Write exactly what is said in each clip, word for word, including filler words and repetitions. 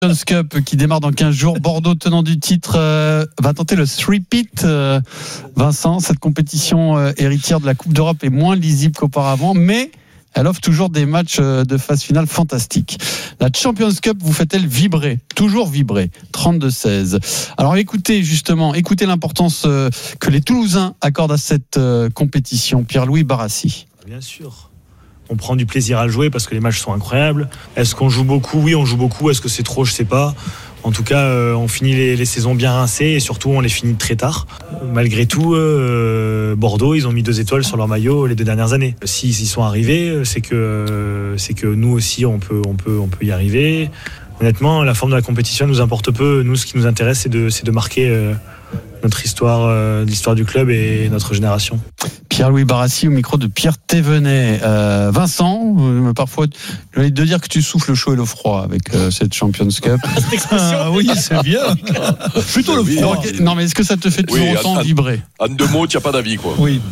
Champions Cup qui démarre dans quinze jours. Bordeaux, tenant du titre, euh, va tenter le three-peat. Euh, Vincent, cette compétition euh, héritière de la Coupe d'Europe est moins lisible qu'auparavant, mais elle offre toujours des matchs euh, de phase finale fantastiques. La Champions Cup vous fait-elle vibrer ? Toujours vibrer. trente-deux seize. Alors écoutez justement, écoutez l'importance euh, que les Toulousains accordent à cette euh, compétition. Pierre-Louis Barassi. Bien sûr. On prend du plaisir à le jouer parce que les matchs sont incroyables. Est-ce qu'on joue beaucoup ? Oui, on joue beaucoup. Est-ce que c'est trop ? Je sais pas. En tout cas, euh, on finit les, les saisons bien rincées et surtout, on les finit très tard. Malgré tout, euh, Bordeaux, ils ont mis deux étoiles sur leur maillot les deux dernières années. S'ils y sont arrivés, c'est que, euh, c'est que nous aussi, on peut, on peut, on peut y arriver. Honnêtement, la forme de la compétition nous importe peu. Nous, ce qui nous intéresse, c'est de, c'est de marquer euh, notre histoire, euh, l'histoire du club et notre génération. Pierre-Louis Barassi au micro de Pierre Thévenet. Euh, Vincent, euh, parfois, j'ai envie de dire que tu souffles le chaud et le froid avec euh, cette Champions Cup. Ah, oui, c'est bien. Plutôt le froid. Non, non, mais est-ce que ça te fait toujours oui, autant en, vibrer ? En deux mots, tu n'as pas d'avis, quoi. Oui.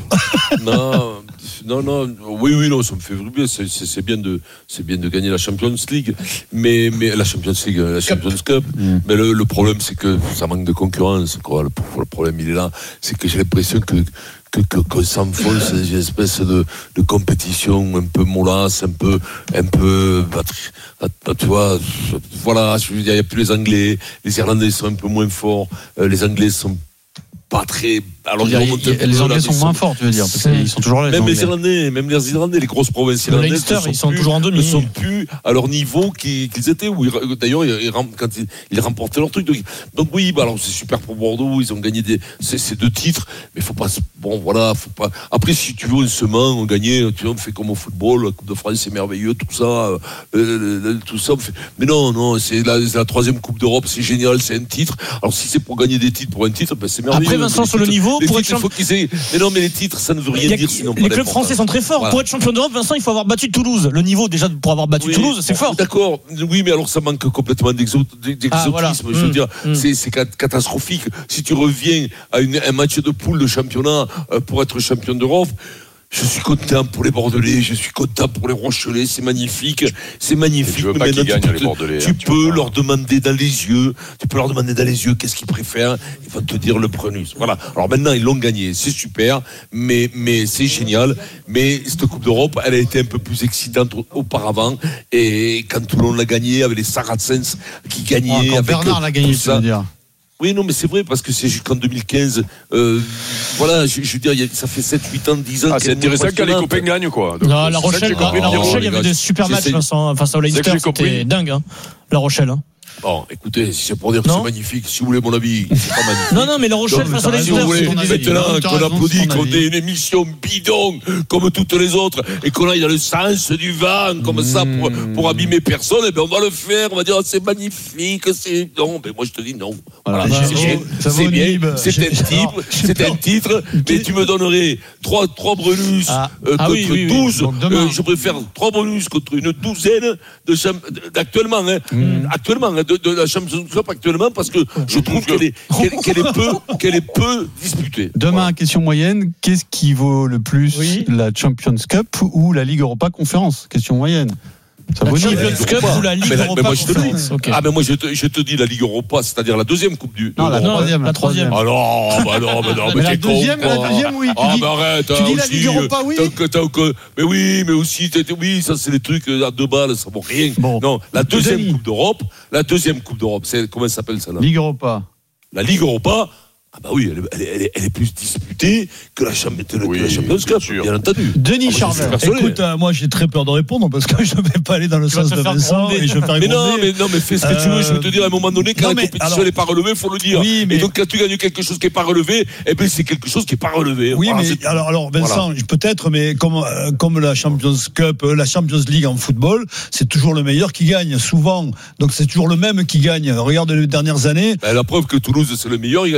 Non, non, non. Oui, oui, non, ça me fait vibrer. C'est, c'est, c'est bien de, c'est bien de gagner la Champions League, mais, mais la Champions League, la Champions Cup. Mm. Mais le, le problème, c'est que ça manque de concurrence, quoi. Le, le problème, il est là. C'est que j'ai l'impression que Que, que, qu'on s'enfonce dans une espèce de, de compétition un peu mollasse, un peu, un peu, bah, tu vois, voilà, je veux dire, il n'y a plus les Anglais, les Irlandais sont un peu moins forts, euh, les Anglais sont pas très. Alors, il y a, il y a, les Anglais sont moins forts, tu veux dire, parce qu'ils sont toujours là. Même les les Irlandais, même les Irlandais, les grosses provinces irlandaises, Leinster, ils sont plus, toujours en demi. Ne sont plus à leur niveau qu'ils, qu'ils étaient. Où ils, d'ailleurs, ils, quand ils, ils remportaient leur truc. Donc, donc oui, bah alors c'est super pour Bordeaux. Ils ont gagné des, ces, ces deux titres, mais faut pas. Bon, voilà, faut pas. Après, si tu veux, on se ment, on gagne. Tu vois, on fait comme au football. La Coupe de France, c'est merveilleux, tout ça, euh, tout ça. Fait... Mais non, non, c'est la, c'est la troisième Coupe d'Europe, c'est génial, c'est un titre. Alors si c'est pour gagner des titres pour un titre, ben c'est merveilleux. Après, Vincent, sur le niveau, les pour titres, être champ... faut qu'ils aient... Mais non, mais les titres, ça ne veut rien a... dire sinon. Les clubs français sont très forts. Voilà. Pour être champion d'Europe, Vincent, il faut avoir battu Toulouse. Le niveau, déjà, pour avoir battu oui, Toulouse, c'est fort. D'accord, oui, mais alors ça manque complètement d'exo... d'exotisme. Ah, voilà. Je veux mmh, dire, mmh. c'est, c'est catastrophique. Si tu reviens à une, un match de poule de championnat euh, pour être champion d'Europe, je suis content pour les Bordelais, je suis content pour les Rochelais, c'est magnifique, c'est magnifique. Je veux pas mais qu'ils gagnent, tu, les Bordelais. Tu hein, peux tu leur demander dans les yeux, tu peux leur demander dans les yeux qu'est-ce qu'ils préfèrent. Ils vont te dire le Brennus. Voilà. Alors maintenant ils l'ont gagné, c'est super, mais mais c'est génial. Mais cette Coupe d'Europe, elle a été un peu plus excitante auparavant. Et quand Toulon l'a gagné, avec les Saracens qui gagnaient, oh, avec Bernard l'a gagné, ça veut dire. Oui, non, mais c'est vrai, parce que c'est jusqu'en deux mille quinze. Euh, voilà, je, je veux dire, ça fait sept, huit ans, dix ans. Ah, c'est intéressant quand les copains gagnent, quoi. Donc, non, La Rochelle, la, la Rochelle, il y avait des super matchs, Vincent, face au Leinster, c'était dingue, hein, La Rochelle. Hein. Bon, écoutez, si c'est pour dire que non. c'est magnifique, si vous voulez mon avis, c'est pas magnifique. Non, non, mais La Rochelle face au Leinster, si vous voulez, maintenant qu'on applaudit, qu'on ait une émission bidon comme toutes les autres et qu'on aille dans le sens du vent comme mmh. ça pour, pour abîmer personne, eh ben on va le faire. On va dire oh, c'est magnifique, c'est non, mais moi je te dis non. Voilà, voilà, c'est, c'est, c'est, c'est bien, c'est un titre, c'est un titre, mais tu me donnerais trois trois Brennus ah. euh, ah, contre oui, oui, douze. oui. Euh, je préfère trois Brennus contre une douzaine de d'actuellement, hein, mmh. actuellement de, de la Champions Cup actuellement parce que je trouve qu'elle est, qu'elle, qu'elle est peu, qu'elle est peu disputée. Demain, voilà. Question moyenne, qu'est-ce qui vaut le plus, oui. la Champions Cup ou la Ligue Europa Conférence? Question moyenne. Ça la Champions Cup ou la Ligue Europa Conférence. Okay. Ah ben moi je te, je te dis la Ligue Europa, c'est-à-dire la deuxième coupe du. Non, la troisième, la troisième. Ah non, bah non, bah non, mais, mais la deuxième, la deuxième, oui. Ah bah arrête. Tu dis la Ligue Europa, oui. Mais oui, mais aussi, oui, ça c'est des trucs à deux balles, ça vaut rien. Bon. Non, la deuxième coupe d'Europe, la deuxième coupe d'Europe, c'est comment ça s'appelle ça là? Ligue Europa. La Ligue Europa. Ah bah oui, elle, elle, elle, est, elle est plus disputée que la, Champions oui, Cup, bien, bien entendu. Denis ah, Charvet. Écoute, euh, moi j'ai très peur de répondre parce que je ne vais pas aller dans le tu sens de Vincent et je vais faire mais non, mais non, mais fais ce que euh... tu veux. Je veux te dire à un moment donné quand non, la compétition n'est pas relevée, il faut le dire. Oui, mais... Et donc quand tu gagnes quelque chose qui n'est pas relevé, eh ben c'est quelque chose qui n'est pas relevé. Oui, voilà, mais c'est... alors, alors Vincent, voilà. peut-être, mais comme euh, comme la Champions Cup, euh, la Champions League en football, c'est toujours le meilleur qui gagne souvent. Donc c'est toujours le même qui gagne. Regarde les dernières années. Ben, la preuve que Toulouse c'est le meilleur, il gagne pas. Oui,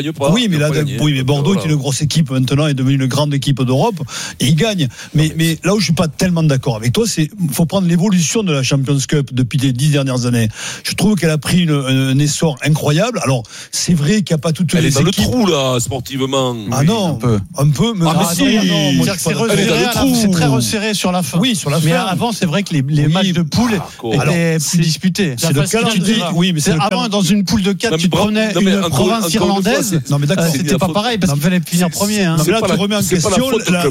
mais là, oui, mais Bordeaux voilà. est une grosse équipe maintenant, est devenue une grande équipe d'Europe et ils gagnent. Mais, mais, mais là où je suis pas tellement d'accord avec toi, c'est faut prendre l'évolution de la Champions Cup depuis les dix dernières années. Je trouve qu'elle a pris une, un essor incroyable. Alors, c'est vrai qu'il n'y a pas toutes elle les équipes. Elle est dans le trou, là, sportivement. Ah oui, non, un peu. Un peu, mais, ah, mais si, non, moi, c'est, resserré, c'est très resserré sur la fin. Oui, sur la fin. Mais avant, c'est vrai que les, les oui, matchs de poule ah, étaient alors, plus disputés. C'est le calendrier. Oui, mais c'est avant, dans une poule de quatre, tu prenais une province irlandaise. Non, mais d'accord. C'était pas pareil parce qu'il fallait finir premier. Là, tu remets en question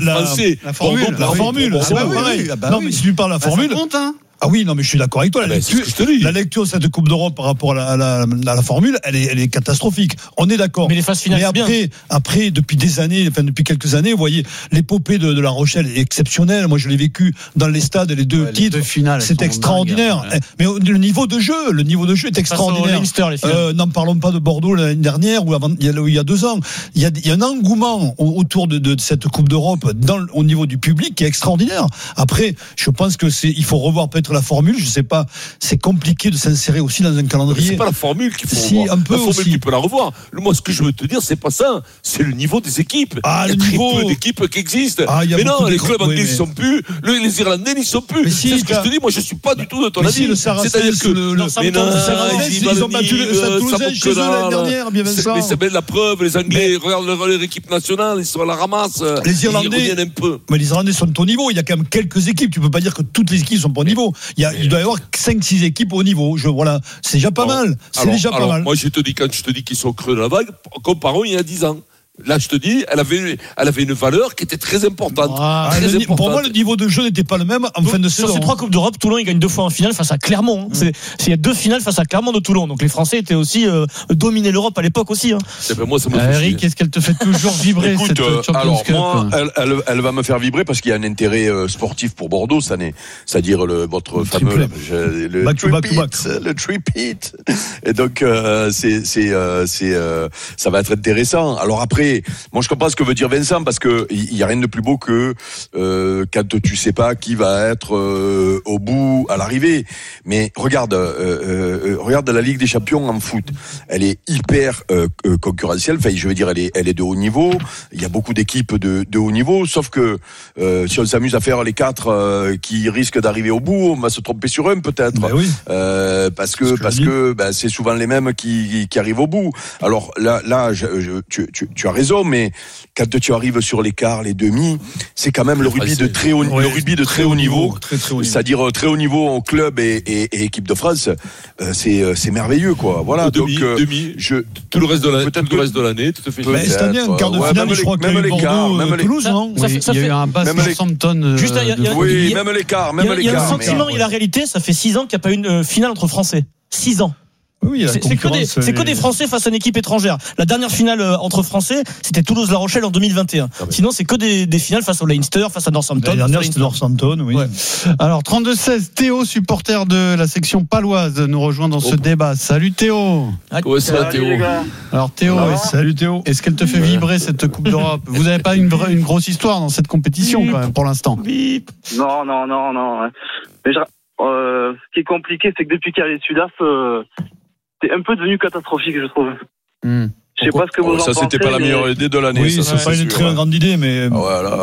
la formule. La formule, c'est pas pareil. Non, mais si tu parles de la formule. Ah oui, non, mais je suis d'accord avec toi. La, ah lecture, ben, la lecture de cette Coupe d'Europe par rapport à la, à la, à la formule, elle est, elle est catastrophique. On est d'accord. Mais les phases finales, mais après, bien. après, depuis des années, enfin depuis quelques années, vous voyez, l'épopée de, de La Rochelle est exceptionnelle. Moi, je l'ai vécu dans les stades, les deux ouais, titres. Les deux finales, c'est extraordinaire. Dingues, mais le niveau de jeu, le niveau de jeu est extraordinaire. Leinster, les euh, n'en parlons pas de Bordeaux l'année dernière ou avant, il y a, il y a deux ans. Il y a, il y a un engouement autour de, de cette Coupe d'Europe dans, au niveau du public qui est extraordinaire. Après, je pense que c'est, il faut revoir peut-être la formule, je sais pas, c'est compliqué de s'insérer aussi dans un calendrier. Mais c'est pas la formule qu'il faut si, revoir. Un peu la formule aussi. tu peux la revoir. Moi, ce que je veux te dire, c'est pas ça. C'est le niveau des équipes. Ah, il y a le très niveau... peu d'équipes qui existent. Ah, mais non, les clubs anglais oui, mais... n'y sont plus. Les Irlandais n'y sont plus. Si, c'est ce que je te dis. Moi, je suis pas du tout de ton mais avis. Si, le c'est-à-dire que le, le, mais non, ils, ils ont battu le Stade Toulousain chez eux l'année dernière, bien Vincent. Mais c'est bien la preuve. Les Anglais, regarde leur équipe nationale, ils sont à la ramasse. Les Irlandais, un peu. Mais les Irlandais sont au niveau. Il y a quand même quelques équipes. Tu peux pas dire que toutes les équipes sont pas au niveau. Il y a, il doit y avoir cinq six équipes au niveau. Je, voilà, c'est déjà pas alors, mal. C'est alors, déjà pas alors, mal. Moi, je te dis, quand je te dis qu'ils sont creux de la vague, comparons il y a dix ans. Là, je te dis, elle avait, elle avait une valeur qui était très importante. Ah, très le, importante. Pour moi, le niveau de jeu n'était pas le même en donc, fin de sur saison. Sur ces trois Coupes d'Europe, Toulon, il gagne deux fois en finale face à Clermont. Hein. Mmh. C'est, c'est, il y a deux finales face à Clermont de Toulon. Donc les Français étaient aussi euh, dominés l'Europe à l'époque aussi. Hein. Eh ben moi, ça me euh, Eric, est-ce qu'elle te fait toujours vibrer Écoute, cette euh, Champions alors Cup moi, elle, elle, elle va me faire vibrer parce qu'il y a un intérêt euh, sportif pour Bordeaux cette année. C'est-à-dire le, votre le fameux là, je, le back tripit, back back. le tripit. Et donc euh, c'est c'est euh, c'est euh, ça va être intéressant. Alors après, moi je comprends ce que veut dire Vincent. Parce que il y a rien de plus beau que euh, quand tu sais pas qui va être euh, au bout à l'arrivée. Mais regarde, euh, euh, regarde la Ligue des Champions en foot. Elle est hyper euh, concurrentielle. Enfin, je veux dire, elle est, elle est de haut niveau. Il y a beaucoup d'équipes de, de haut niveau. Sauf que euh, si on s'amuse à faire les quatre euh, qui risquent d'arriver au bout, on va se tromper sur un peut-être. Ben oui. euh, parce que, que parce que ben, c'est souvent les mêmes qui, qui arrivent au bout. Alors là, là, je, je, tu, tu, tu as raison, mais quand tu arrives sur les quarts, les demi, c'est quand même le rugby de très haut, ouais, le rugby de très haut niveau, très, très haut niveau. C'est-à-dire très haut niveau en club et, et, et équipe de France. Euh, c'est, c'est merveilleux, quoi. Voilà. Le demi, donc, euh, demi, je, tout le reste de l'année, tout le reste de l'année, tout à fait. Mais cette année, en quart de ouais, finale, je crois qu'il y a eu Bordeaux, Toulouse, non? Il y a eu un bas Southampton. Juste, oui, même l'écart, même l'écart. Il y a un sentiment et la réalité, ça fait six ans qu'il n'y a pas eu une finale entre Français. Six ans. Oui, c'est, c'est, que des, c'est que des Français face à une équipe étrangère. La dernière finale euh, entre Français, c'était Toulouse-La Rochelle en deux mille vingt et un. Ah ouais. Sinon, c'est que des, des finales face au Leinster, face à Northampton. La dernière, c'était Northampton, oui. Ouais. Alors, trente-deux seize, Théo, supporter de la section paloise, nous rejoint dans ce oh. débat. Salut Théo. Comment ça va, Théo? Alors, Théo, ouais, salut Théo. Est-ce qu'elle te fait vibrer cette Coupe d'Europe? Vous n'avez pas une, vraie, une grosse histoire dans cette compétition, quand même, pour l'instant? Non, non, non, non. Mais je, euh, ce qui est compliqué, c'est que depuis qu'il y a les Sudaf, euh, c'est un peu devenu catastrophique, je trouve. Mmh. Je sais pas ce que vous oh, en pensez. Ça, c'était pas la meilleure mais... idée de l'année. Oui, ça, c'est, c'est pas une très ouais. grande idée, mais. Ah, voilà.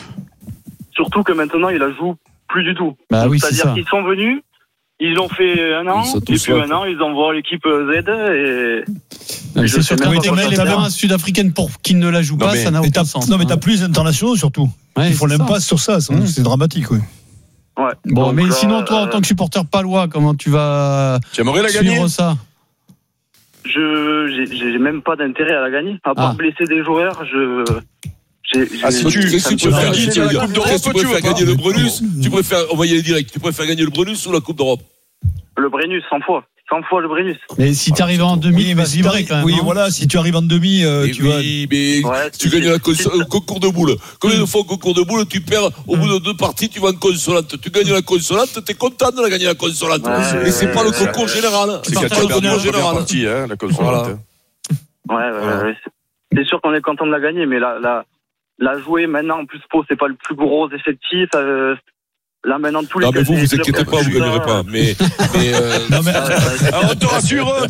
Surtout que maintenant, ils la jouent plus du tout. Bah oui, c'est-à-dire c'est qu'ils sont venus, ils ont fait un an, et puis maintenant, ils envoient l'équipe Z et. Non, c'est sûr que t'as même un Sud-Africaine pour qui ne la joue pas, mais, ça n'a aucun sens. Non, mais t'as plus internationaux surtout. Ouais, ils font l'impasse sur ça, c'est, mmh. c'est dramatique, oui. Ouais. Bon, donc, mais euh, sinon, toi, en tant que supporter palois, comment tu vas tu aimerais la suivre gagner ça? Je, j'ai, j'ai même pas d'intérêt à la gagner. À part ah. blesser des joueurs, je. J'ai, j'ai ah, si tu, si tu préfères gagner le Brennus, tu préfères, on va y aller direct, tu préfères gagner le Brennus ou la Coupe d'Europe? Le Brennus, cent fois. cent fois le Brennus. Mais si tu arrives en demi, oui, mais si vibrer quand même. Oui, voilà, si tu arrives en demi, euh, tu vas. Oui, mais ouais, tu gagnes la cons- le concours de boules. Combien de fois au concours de boules, tu perds au bout de deux parties, tu vas en consolante. Tu gagnes la consolante, t'es content de la gagner la consolante. Ouais, mais c'est pas le concours général. C'est pas le concours général. Partie, hein, la consolante. Ouais, ouais, ouais. C'est sûr qu'on est content de la gagner, mais la, la, la jouer maintenant, en plus, Pau, c'est pas le plus gros effectif. Euh, Là, maintenant, tous les Non, mais vous, les vous clubs inquiétez pas, vous comme ça, gagnerez pas. Mais, mais, euh, Non, mais, Ah, on te rassure. non,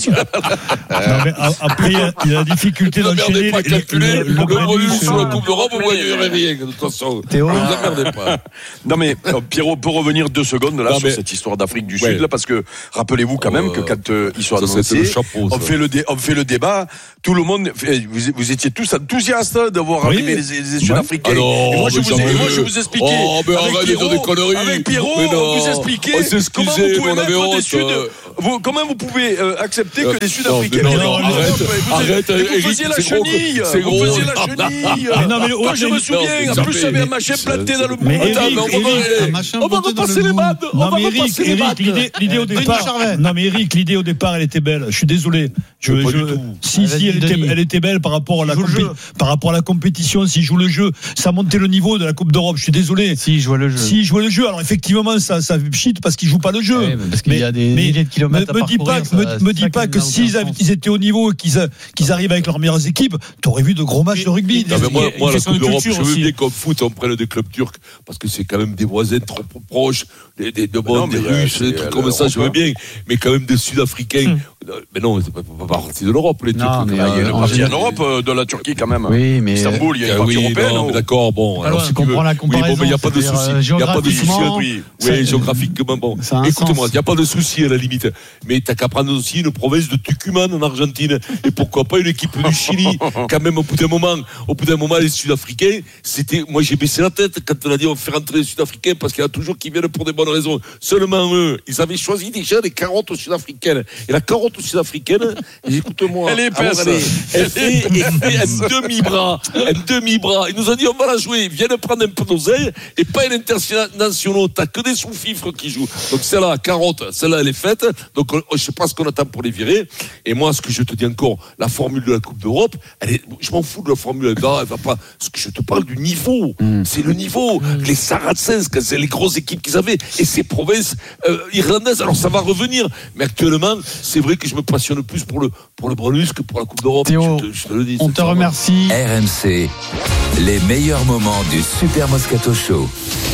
mais a- après, il y a- il y a la difficulté vous d'enchaîner. emmerdez pas, le- calculer le- le, le bonus bonus, sur la euh, Coupe d'Europe, vous gagnerez rien, de toute façon. Théo. Vous emmerdez pas. Non mais euh, Pierrot peut revenir deux secondes là Non, sur mais- cette histoire d'Afrique du Ouais. Sud là parce que rappelez-vous quand même Euh, que quand euh, ils sont ça, c'était le annoncés, chapeau, ça. on fait le dé- on fait le débat, tout le monde fait- vous, vous étiez tous enthousiastes d'avoir Oui. arrivé les, les Sud-Africains. Alors, et moi je mais vous ai, jamais. et moi je vous expliquais Oh, mais avec arrête de dire Pierrot, des conneries. avec Pierrot, Mais non. on vous expliquait On s'est comment excusé, vous pouvez mais on avait mettre des honte, Sud, euh. vous, comment vous pouvez euh, accepter Euh, que les Sud-Africains non, viennent non, en arrête, Europe, vous, arrête, et vous Eric, faisiez la c'est gros, chenille, c'est vous gros. faisiez la chenille. Mais non, mais Moi je me non, souviens, mais en jamais. plus il y avait un machin planté dans le Mais bout. Attends, Eric, mais on va Eric, un aller- machin on va planté dans repasser le les bout. vannes. On Non va mais Eric, repasser les Eric, vannes. l'idée, l'idée au Denis départ. Charvet. Non mais Eric, l'idée au départ, elle était belle. Je suis désolé. Je, Pas je- du tout. si, Vas-y, si, elle était, Denis. elle était belle par rapport à la Joue le compé- jeu. par rapport à la compétition. S'il joue le jeu, ça montait le niveau de la Coupe d'Europe. Je suis désolé. Si, je vois le jeu. S'il jouait le jeu, alors effectivement, ça, ça chute parce qu'il joue pas le jeu. Ouais, parce qu'il y a des mais milliers de kilomètres me, à me dis pas, parcourir, me, ça- me c'est dis ça pas qui que n'a aucun s'ils avaient- sens. ils étaient au niveau et qu'ils, a- qu'ils arrivent avec leurs meilleures équipes, t'aurais vu de gros matchs de rugby. Non, mais moi, Il y a une moi la question Coupe de d'Europe, culture je veux aussi. bien qu'au foot, on prenne des clubs turcs, parce que c'est quand même des voisins trop proches, des, des, de non, bon, des mais, euh, Russes, c'est, des trucs euh, comme ça, je veux l'Europe, bien, mais quand même des Sud-Africains. Mais non, c'est pas, pas, pas partie de l'Europe, les Non, Turcs. mais, Il y a euh, une en partie en général- Europe euh, de la Turquie quand même. Oui, mais Istanbul, il y a une Ah partie oui, européenne. non, oh. mais d'accord, bon. Alors, tu comprends la Oui, bon, comparaison, mais il n'y a pas de c'est-à-dire, souci. euh, Il n'y a pas de souci. géographiquement, Oui, ça- oui, géographiquement, bon. ça a un Écoute-moi, sens. il n'y a pas de souci à la limite. Mais t'as qu'à prendre aussi une province de Tucumán en Argentine. Et pourquoi pas une équipe du Chili. Quand même, au bout d'un moment, au bout d'un moment, les Sud-Africains, c'était, moi, j'ai baissé la tête quand on a dit on fait rentrer les Sud-Africains parce qu'il y en a toujours qui viennent pour des bonnes raisons. Seulement eux, ils avaient choisi déjà des carottes sud-africaines. Et la carotte sud-africaine, écoute-moi. Elle est épaisse. alors, elle est- Elle fait, elle fait un demi-bras. Un demi-bras. Ils nous ont dit on va la jouer. Viens prendre un peu d'oseille et pas une internationaux. T'as que des sous-fifres qui jouent. Donc celle-là, carotte, celle-là, elle est faite. Donc on- je sais pas ce qu'on attend pour les virer. Et moi, ce que je te dis encore, la formule de la Coupe d'Europe, elle est, je m'en fous de la formule. Elle va, elle va pas. Ce que je te parle du niveau, Mm. c'est le niveau. Les Saracens, que c'est les grosses équipes qu'ils avaient, et ces provinces euh, irlandaises. Alors ça va revenir. Mais actuellement, c'est vrai que je me passionne plus pour le pour le Brunus que pour la Coupe d'Europe. Théo, je te, je te le dis. On c'est te ça. remercie. R M C, les meilleurs moments du Super Moscato Show.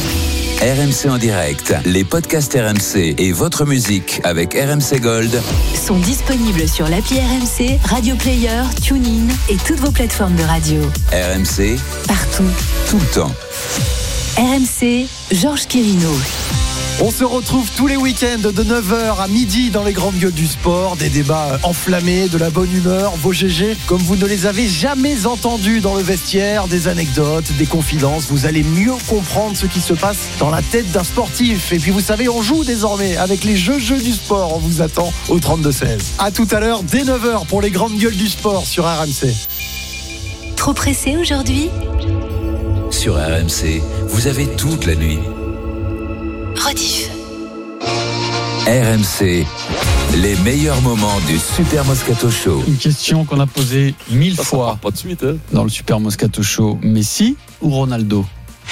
R M C en direct, les podcasts R M C et votre musique avec R M C Gold sont disponibles sur l'appli R M C, Radio Player, TuneIn et toutes vos plateformes de radio. R M C, Partout. tout le temps. R M C, Georges Quirino. On se retrouve tous les week-ends de neuf heures à midi dans les grandes gueules du sport. Des débats enflammés, de la bonne humeur, vos G G comme vous ne les avez jamais entendus dans le vestiaire, des anecdotes, des confidences. Vous allez mieux comprendre ce qui se passe dans la tête d'un sportif. Et puis vous savez, on joue désormais avec les jeux jeux du sport. On vous attend au trente-deux seize. À tout à l'heure, dès neuf heures pour les grandes gueules du sport sur R M C. Trop pressé aujourd'hui ? Sur R M C, vous avez toute la nuit. Rediff. R M C, les meilleurs moments du Super Moscato Show. Une question qu'on a posée mille Ça, ça fois part pas de suite, hein. dans le Super Moscato Show. Messi ou Ronaldo?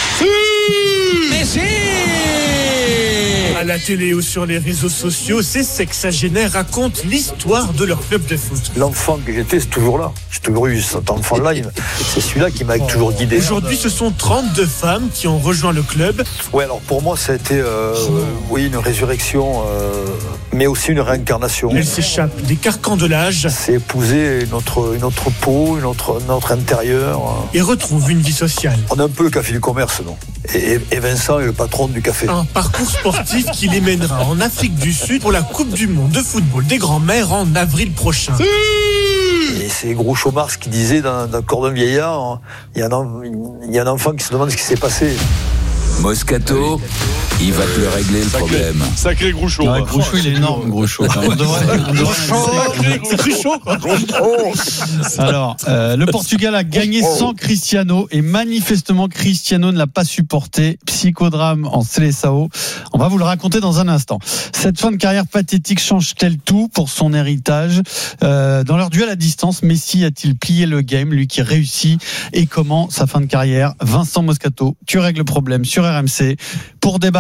À la télé ou sur les réseaux sociaux, ces sexagénaires racontent l'histoire de leur club de foot. L'enfant que j'étais, c'est toujours là. J'ai toujours eu cet enfant-là. il- C'est celui-là qui m'a toujours guidé. Aujourd'hui, ce sont trente-deux femmes qui ont rejoint le club. Ouais, alors pour moi, ça a été euh, oui, une résurrection, euh, mais aussi une réincarnation. Elles s'échappent des carcans de l'âge C'est épouser notre, notre peau, notre, notre intérieur. et retrouvent une vie sociale. On est un peu le café du commerce, non et, et Vincent est le patron du café. Un parcours sportif qui les mènera en Afrique du Sud pour la Coupe du Monde de football des grands-mères en avril prochain. Et c'est Groucho Marx qui disait dans, dans Corps d'un vieillard, hein, il y, a un, il y a un enfant qui se demande ce qui s'est passé. Moscato, il va te le régler le problème. Sacré Groucho. Ouais, Groucho, il est énorme, Groucho. On devrait- on devrait- C'est très chaud, quoi. Alors, euh, le Portugal a gagné sans Cristiano et manifestement Cristiano ne l'a pas supporté. Psychodrame en Seleção. On va vous le raconter dans un instant. Cette fin de carrière pathétique change-t-elle tout pour son héritage? Euh, Dans leur duel à distance, Messi a-t-il plié le game, lui qui réussit? Et comment sa fin de carrière? Vincent Moscato, tu règles le problème sur R M C pour débattre.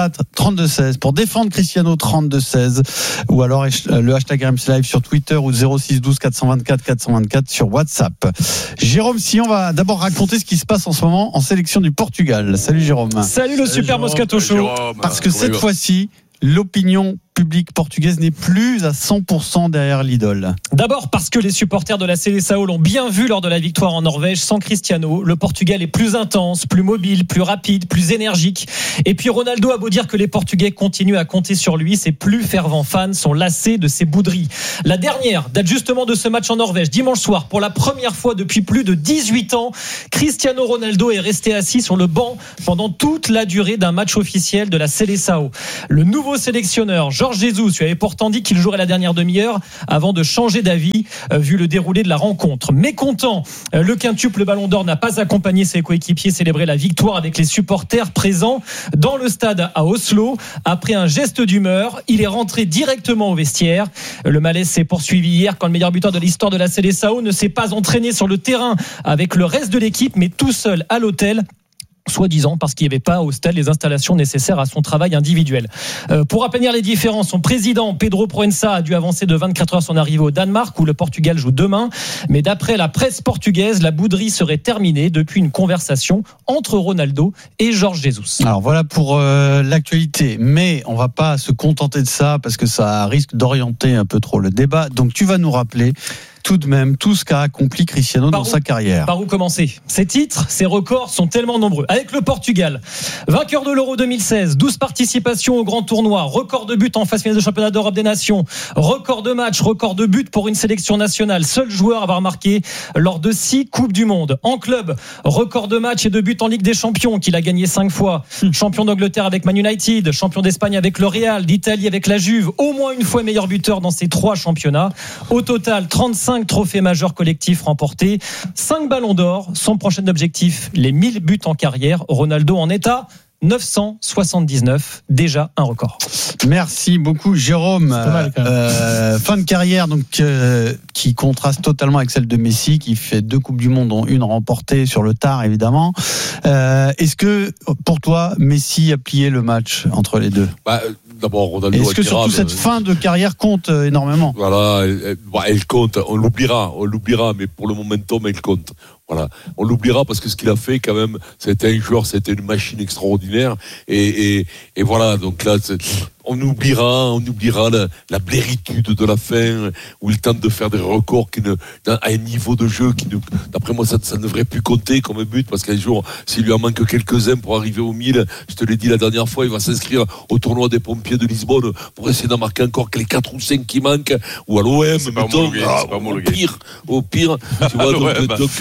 débattre, trente-deux seize. Pour défendre Cristiano, trente-deux seize. Ou alors le hashtag R M C Live sur Twitter ou zéro six douze quatre cent vingt-quatre quatre cent vingt-quatre sur WhatsApp. Jérôme Sillon va d'abord raconter ce qui se passe en ce moment en sélection du Portugal. Salut Jérôme. Salut le Super Moscato Show. Parce que cette fois-ci, l'opinion publique portugaise n'est plus à cent pour cent derrière l'idole. D'abord parce que les supporters de la Seleção l'ont bien vu lors de la victoire en Norvège sans Cristiano. Le Portugal est plus intense, plus mobile, plus rapide, plus énergique. Et puis Ronaldo a beau dire que les Portugais continuent à compter sur lui, ses plus fervents fans sont lassés de ses bouderies. La dernière date justement de ce match en Norvège, dimanche soir. Pour la première fois depuis plus de dix-huit ans, Cristiano Ronaldo est resté assis sur le banc pendant toute la durée d'un match officiel de la Seleção. Le nouveau sélectionneur, Jorge Jesus, lui avait pourtant dit qu'il jouerait la dernière demi-heure avant de changer d'avis euh, vu le déroulé de la rencontre. Mécontent, euh, le quintuple Ballon d'Or n'a pas accompagné ses coéquipiers célébrer la victoire avec les supporters présents dans le stade à Oslo. Après un geste d'humeur, il est rentré directement au vestiaire. Le malaise s'est poursuivi hier quand le meilleur buteur de l'histoire de la Seleção ne s'est pas entraîné sur le terrain avec le reste de l'équipe, mais tout seul à l'hôtel. Soi-disant parce qu'il n'y avait pas au stade les installations nécessaires à son travail individuel. Euh, pour aplanir les différends, son président Pedro Proença a dû avancer de vingt-quatre heures son arrivée au Danemark où le Portugal joue demain. Mais d'après la presse portugaise, la bouderie serait terminée depuis une conversation entre Ronaldo et Jorge Jesus. Alors voilà pour euh, l'actualité, mais on va pas se contenter de ça parce que ça risque d'orienter un peu trop le débat. Donc tu vas nous rappeler tout de même tout ce qu'a accompli Cristiano par dans où, sa carrière. Par où commencer ? Ses titres, ses records sont tellement nombreux. Avec le Portugal, vainqueur de l'Euro deux mille seize, douze participations au grand tournoi, record de buts en phase finale de championnat d'Europe des Nations, record de match, record de buts pour une sélection nationale, seul joueur à avoir marqué lors de six Coupes du Monde. En club, record de match et de buts en Ligue des Champions qu'il a gagné cinq fois, champion d'Angleterre avec Man United, champion d'Espagne avec le Real, d'Italie avec la Juve, au moins une fois meilleur buteur dans ces trois championnats. Au total, trente-cinq trophées majeurs collectifs remportés, cinq ballons d'or. Son prochain objectif, les mille buts en carrière. Ronaldo en est à neuf cent soixante-dix-neuf, déjà un record. Merci beaucoup Jérôme. Mal, euh, fin de carrière donc euh, qui contraste totalement avec celle de Messi qui fait deux Coupes du Monde dont une remportée sur le tard évidemment. Euh, est-ce que pour toi Messi a plié le match entre les deux ? bah, D'abord, Ronaldo Est-ce que surtout cette fin de carrière compte énormément ? Voilà, elle, elle compte. On l'oubliera, on l'oubliera, mais pour le momentum, elle compte. Voilà, on l'oubliera parce que ce qu'il a fait, quand même, c'était un joueur, c'était une machine extraordinaire. Et, et, et voilà, donc là, on oubliera, on oubliera la, la bléritude de la fin, où il tente de faire des records qui ne, à un niveau de jeu qui, ne, d'après moi, ça, ça ne devrait plus compter comme un but, parce qu'un jour, s'il lui en manque quelques-uns pour arriver au mille, je te l'ai dit la dernière fois, il va s'inscrire au tournoi des pompiers de Lisbonne pour essayer d'en marquer encore que les quatre ou cinq qui manquent, ou à l'O M, mettons, ah, au pire, au pire, tu vois, donc, donc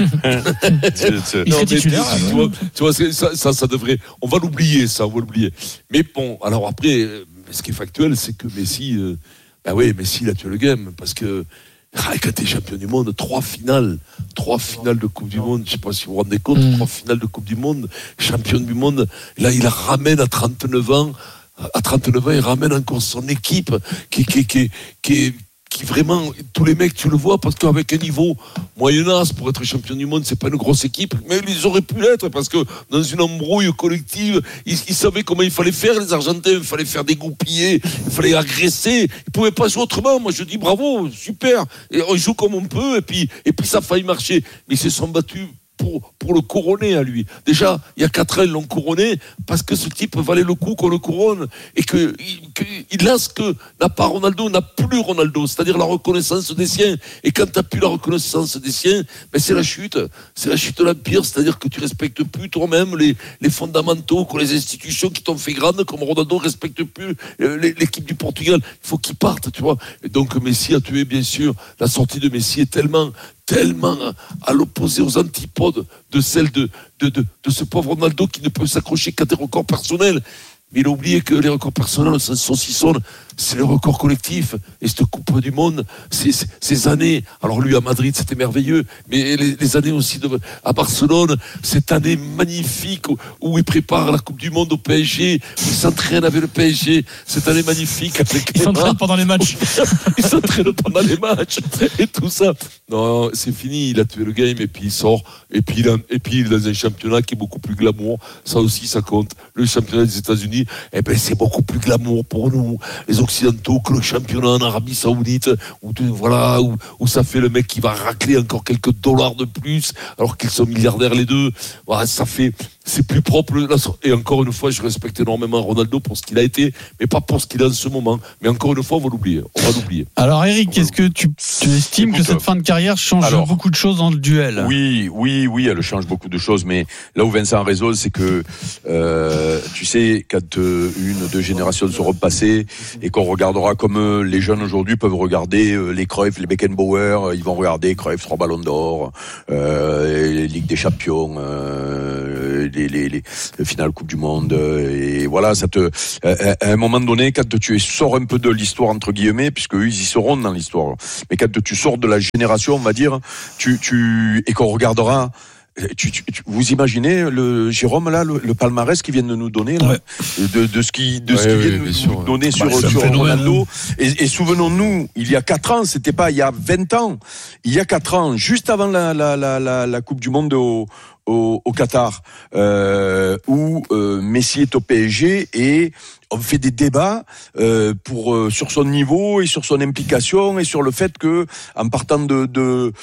non, mais, tu vois, tu vois ça, ça, ça devrait. On va l'oublier, ça, on va l'oublier. Mais bon, alors après, ce qui est factuel, c'est que Messi, euh, ben oui, Messi, il a tué le game, parce que ah, quand t'es champion du monde, trois finales, trois finales de Coupe du Monde, je sais pas si vous vous rendez compte, mmh. trois finales de Coupe du Monde, champion du monde. Là, il la ramène à trente-neuf ans. À trente-neuf ans, il ramène encore son équipe, qui, qui, qui, qui, qui vraiment, tous les mecs, tu le vois, parce qu'avec un niveau moyen-âge, pour être champion du monde, c'est pas une grosse équipe, mais ils auraient pu l'être, parce que dans une embrouille collective, ils, ils savaient comment il fallait faire, les Argentins, il fallait faire dégoupiller, il fallait agresser, ils pouvaient pas jouer autrement. Moi, je dis bravo, super, et on joue comme on peut, et puis, et puis ça a failli marcher, mais ils se sont battus Pour, pour le couronner à lui. Déjà, il y a quatre ans, ils l'ont couronné parce que ce type valait le coup qu'on le couronne et que, que il a ce que n'a pas Ronaldo, n'a plus Ronaldo, c'est-à-dire la reconnaissance des siens. Et quand tu n'as plus la reconnaissance des siens, ben c'est la chute. C'est la chute de l'empire, c'est-à-dire que tu respectes plus toi-même les, les fondamentaux, que les institutions qui t'ont fait grande, comme Ronaldo ne respecte plus l'équipe du Portugal. Il faut qu'il parte, tu vois. Et donc Messi a tué, bien sûr. La sortie de Messi est tellement tellement à l'opposé, aux antipodes de celle de, de, de, de ce pauvre Ronaldo qui ne peut s'accrocher qu'à des records personnels. Mais il a oublié que les records personnels sont saucissonnent c'est le record collectif. Et cette Coupe du Monde, c'est, c'est, ces années, alors lui à Madrid c'était merveilleux, mais les, les années aussi de, à Barcelone, cette année magnifique où, où il prépare la Coupe du Monde au P S G, où il s'entraîne avec le P S G, cette année magnifique avec il s'entraîne pendant les matchs. Il s'entraîne pendant les matchs et tout ça. Non, c'est fini, il a tué le game et puis il sort. Et puis, il a, et puis il est dans un championnat qui est beaucoup plus glamour. Ça aussi, ça compte. Le championnat des États-Unis, eh ben, c'est beaucoup plus glamour pour nous, les Occidentaux, que le championnat en Arabie Saoudite, où, voilà, où, où ça fait le mec qui va racler encore quelques dollars de plus, alors qu'ils sont milliardaires les deux. Voilà, ça fait, c'est plus propre. Et encore une fois, je respecte énormément Ronaldo pour ce qu'il a été, mais pas pour ce qu'il a en ce moment. Mais encore une fois, on va l'oublier. On va l'oublier. Alors, Eric, est-ce que tu, tu estimes Écoute, que cette fin de carrière change alors, beaucoup de choses dans le duel? Oui, oui, oui, elle change beaucoup de choses. Mais là où Vincent a raison, c'est que, euh, tu sais, quand euh, une, deux générations seront passées et qu'on regardera comme euh, les jeunes aujourd'hui peuvent regarder euh, les Cruyff, les Beckenbauer, euh, ils vont regarder Cruyff, trois ballons d'or, euh, les Ligues des Champions, euh, les, les, les, les finales Coupe du Monde, et voilà, ça te, à un moment donné, quand tu sors un peu de l'histoire entre guillemets, puisque eux, ils y seront dans l'histoire, mais quand tu sors de la génération, on va dire, tu, tu, et qu'on regardera. Tu, tu, tu, vous imaginez le Jérôme là, le, le palmarès qu'ils viennent de nous donner là, ouais. de, de ce qui, de ouais, ce qu'ils viennent ouais, nous, sûr, donner bah, sur, sur Ronaldo. Et, et souvenons-nous, il y a quatre ans, c'était pas il y a vingt ans, il y a quatre ans, juste avant la, la, la, la, la Coupe du Monde au, au, au Qatar, euh, où euh, Messi est au P S G et on fait des débats euh, pour euh, sur son niveau et sur son implication et sur le fait que en partant de de,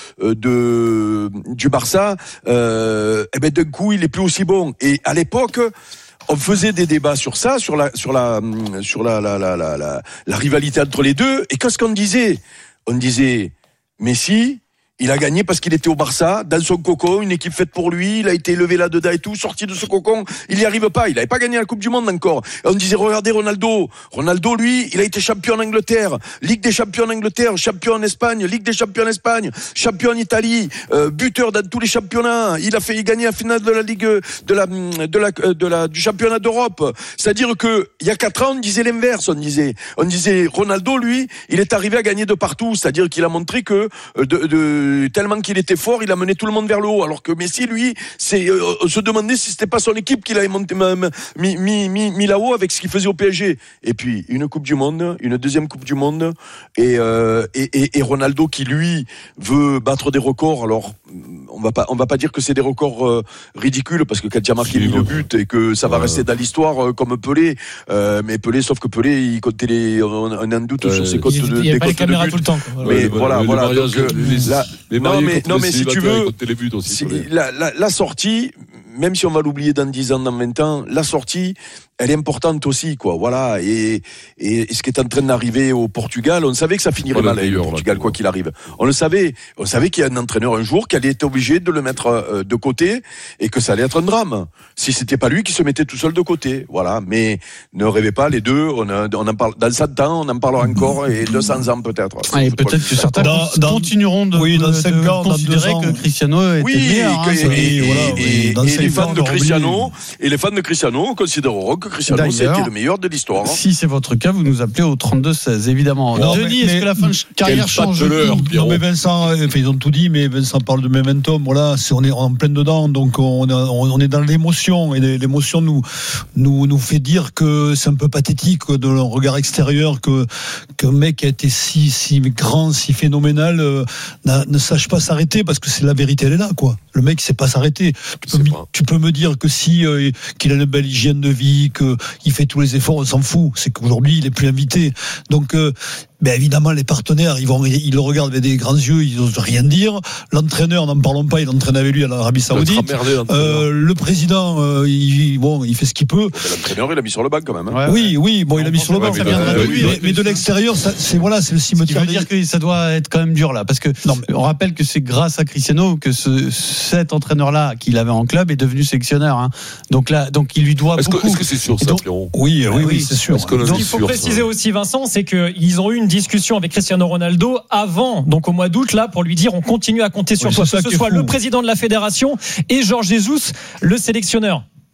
de du Barça, euh, eh ben d'un coup il est plus aussi bon. Et à l'époque, on faisait des débats sur ça, sur la sur la sur la la la la, la, la rivalité entre les deux. Et qu'est-ce qu'on disait? On disait Messi. Il a gagné parce qu'il était au Barça, dans son cocon, une équipe faite pour lui, il a été élevé là-dedans et tout, sorti de ce cocon, il n'y arrive pas, il n'avait pas gagné la Coupe du Monde encore. Et on disait, regardez Ronaldo, Ronaldo lui, il a été champion en Angleterre, Ligue des champions en Angleterre, champion en Espagne, Ligue des champions en Espagne, champion en Italie, euh, buteur dans tous les championnats, il a fait il gagné la finale de la Ligue, de la, de la, de la, du championnat d'Europe. C'est-à-dire que, il y a quatre ans, on disait l'inverse, on disait, on disait, Ronaldo lui, il est arrivé à gagner de partout, c'est-à-dire qu'il a montré que, de, de tellement qu'il était fort, il a mené tout le monde vers le haut. Alors que Messi, lui, c'est euh, se demandait si c'était pas son équipe qu'il avait monté, mis, mis, mis, mis là-haut avec ce qu'il faisait au P S G. Et puis une Coupe du Monde, une deuxième Coupe du Monde, et euh, et, et, et Ronaldo qui lui veut battre des records. Alors on va pas on va pas dire que c'est des records euh, ridicules parce que quand il a marqué le but et que ça va ouais. rester dans l'histoire euh, comme Pelé, euh, mais Pelé, sauf que Pelé, il comptait les, on a un doute euh, sur ses cotes de, il y avait pas les caméras but. Tout le temps. Quoi. Mais ouais, voilà, voilà. voilà donc, les, là, les non mais non mais si tu veux, aussi, si, la, la, la sortie, même si on va l'oublier dans dix ans, dans vingt ans, la sortie, elle est importante aussi, quoi. Voilà. Et, et, et ce qui est en train d'arriver au Portugal, on savait que ça finirait mal avec le Portugal, quoi qu'il arrive. On le savait. On savait qu'il y a un entraîneur un jour qui allait être obligé de le mettre euh, de côté et que ça allait être un drame. Si c'était pas lui qui se mettait tout seul de côté. Voilà. Mais ne rêvez pas, les deux, on, a, on en parle, dans cent ans, on en parlera encore et deux cents ans peut-être. Et peut-être que certains dans, dans, continueront de, oui, dans cinq ans, considérer dans que Cristiano était oui, meilleur. Et, hein, et, et, voilà, et, et, et les fans de Cristiano, et les fans de Cristiano considéreront que Cristiano c'était le meilleur de l'histoire. Hein. Si c'est votre cas, vous nous appelez au trente-deux seize, évidemment. Non, Denis, mais, est-ce que la fin de carrière change? Non, mais Vincent, enfin, ils ont tout dit, mais Vincent parle de momentum. Voilà, c'est, on est en plein dedans, donc on, on est dans l'émotion, et l'émotion nous, nous, nous fait dire que c'est un peu pathétique de leur regard extérieur que qu'un mec qui a été si, si grand, si phénoménal, euh, ne sache pas s'arrêter, parce que c'est la vérité, elle est là, quoi. Le mec, il sait pas s'arrêter. Tu peux, tu peux me dire que si euh, qu'il a une belle hygiène de vie, qu'il fait tous les efforts, on s'en fout. C'est qu'aujourd'hui, il est plus invité. Donc, euh, ben évidemment, les partenaires, ils vont, ils le regardent avec des grands yeux, ils n'osent rien dire. L'entraîneur, n'en parlons pas, il entraîne avec lui à l'Arabie Saoudite. Euh, le président, euh, il, bon, il fait ce qu'il peut. Ben, l'entraîneur, il a mis sur le banc quand même. Hein. Ouais, oui, oui, bon, il a mis sur le banc. Ouais, ça mais, viendra euh, de lui. Mais, mais de l'extérieur, ça, c'est voilà, c'est le cimetière. Ça veut dire que ça doit être quand même dur là, parce que non, mais on rappelle que c'est grâce à Cristiano que ce, cet entraîneur-là qu'il avait en club est devenu sélectionneur. Hein. Donc là, donc il lui doit est-ce beaucoup. Que, est-ce que c'est sûr ça, donc, Pierrot? Oui, oui, oui, c'est sûr. Donc il faut préciser aussi, Vincent, c'est qu'ils ont eu une discussion avec Cristiano Ronaldo avant, donc au mois d'août, là, pour lui dire on continue à compter sur oui, toi, que ce soit fou. le président de la fédération et Jorge Jesus, le sélectionneur.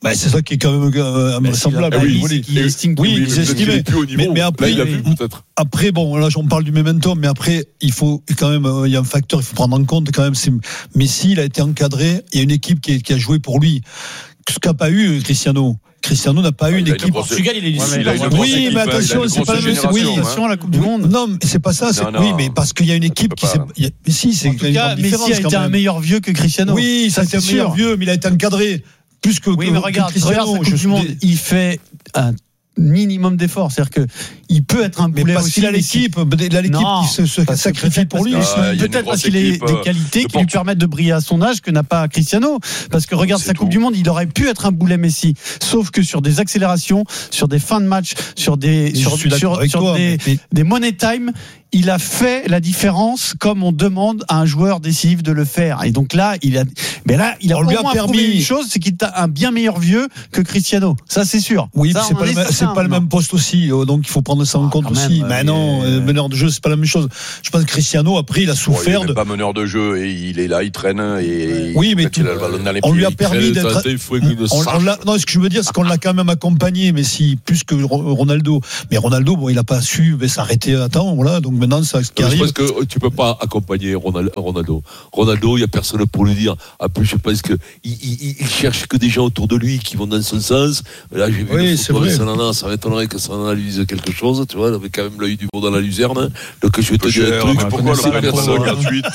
Bah, c'est ça qui est quand même euh, bah, semblable. Oui, oui, il estime oui, il estime. Mais, mais après, là, il a vu, peut-être. Après, bon, là, on parle du momentum, mais après, il faut quand même, il y a un facteur, il faut prendre en compte quand même. C'est Messi, il a été encadré. Il y a une équipe qui, est, qui a joué pour lui. Ce qu'a pas eu Cristiano. Cristiano n'a pas eu une équipe. Portugal, il est ouais, oui, mais attention, c'est pas la même chose. À la Coupe du Monde. Non, mais c'est pas ça. C'est, non, non, oui, mais parce qu'il y a une équipe qui s'est. A, mais si, c'est. En tout cas, Messi a été un meilleur vieux que Cristiano. Oui, ça a été un meilleur vieux, mais il a été encadré plus que. Oui, mais regarde, regarde sa Coupe du Monde. Il fait un minimum d'efforts, c'est-à-dire que il peut être un boulet parce aussi. qu'il a l'équipe, il a l'équipe non, qui se, se sacrifie pour lui. Ah, peut-être parce qu'il a des qualités qui lui permettent de briller à son âge que n'a pas Cristiano. Parce que regarde sa Coupe du Monde, il aurait pu être un boulet Messi, sauf que sur des accélérations, sur des fins de match, sur des sur, sur, sur toi, des, mais... des money time. Il a fait la différence comme on demande à un joueur décisif de le faire. Et donc là, il a, mais là, il a, on au lui a moins permis prouvé une chose, c'est qu'il a un bien meilleur vieux que Cristiano. Ça, c'est sûr. Oui, ça, c'est pas, le, même, c'est pas le même poste aussi, donc il faut prendre ça en ah, compte aussi. Même, mais non, euh... meneur de jeu, c'est pas la même chose. Je pense que Cristiano, après, il a souffert. Bon, il de... pas meneur de jeu et il est là, il traîne et. Oui, mais tout, on lui a permis d'être. On, on l'a, non, ce que je veux dire, c'est qu'on l'a quand même accompagné, mais si plus que Ronaldo. Mais Ronaldo, bon, il a pas su s'arrêter à temps, voilà. Donc maintenant, ça ce qui arrive. Parce que tu peux pas accompagner Ronaldo. Ronaldo, il y a personne pour lui dire. En plus, je pense que il, il, il cherche que des gens autour de lui qui vont dans son sens. Là, j'ai vu oui, le c'est vrai. Sanana, ça m'étonnerait que Sanana lui dise quelque chose. Tu vois, il avait quand même l'œil du veau dans la luzerne. Donc je vais te dire un truc. Pourquoi le personne gratuite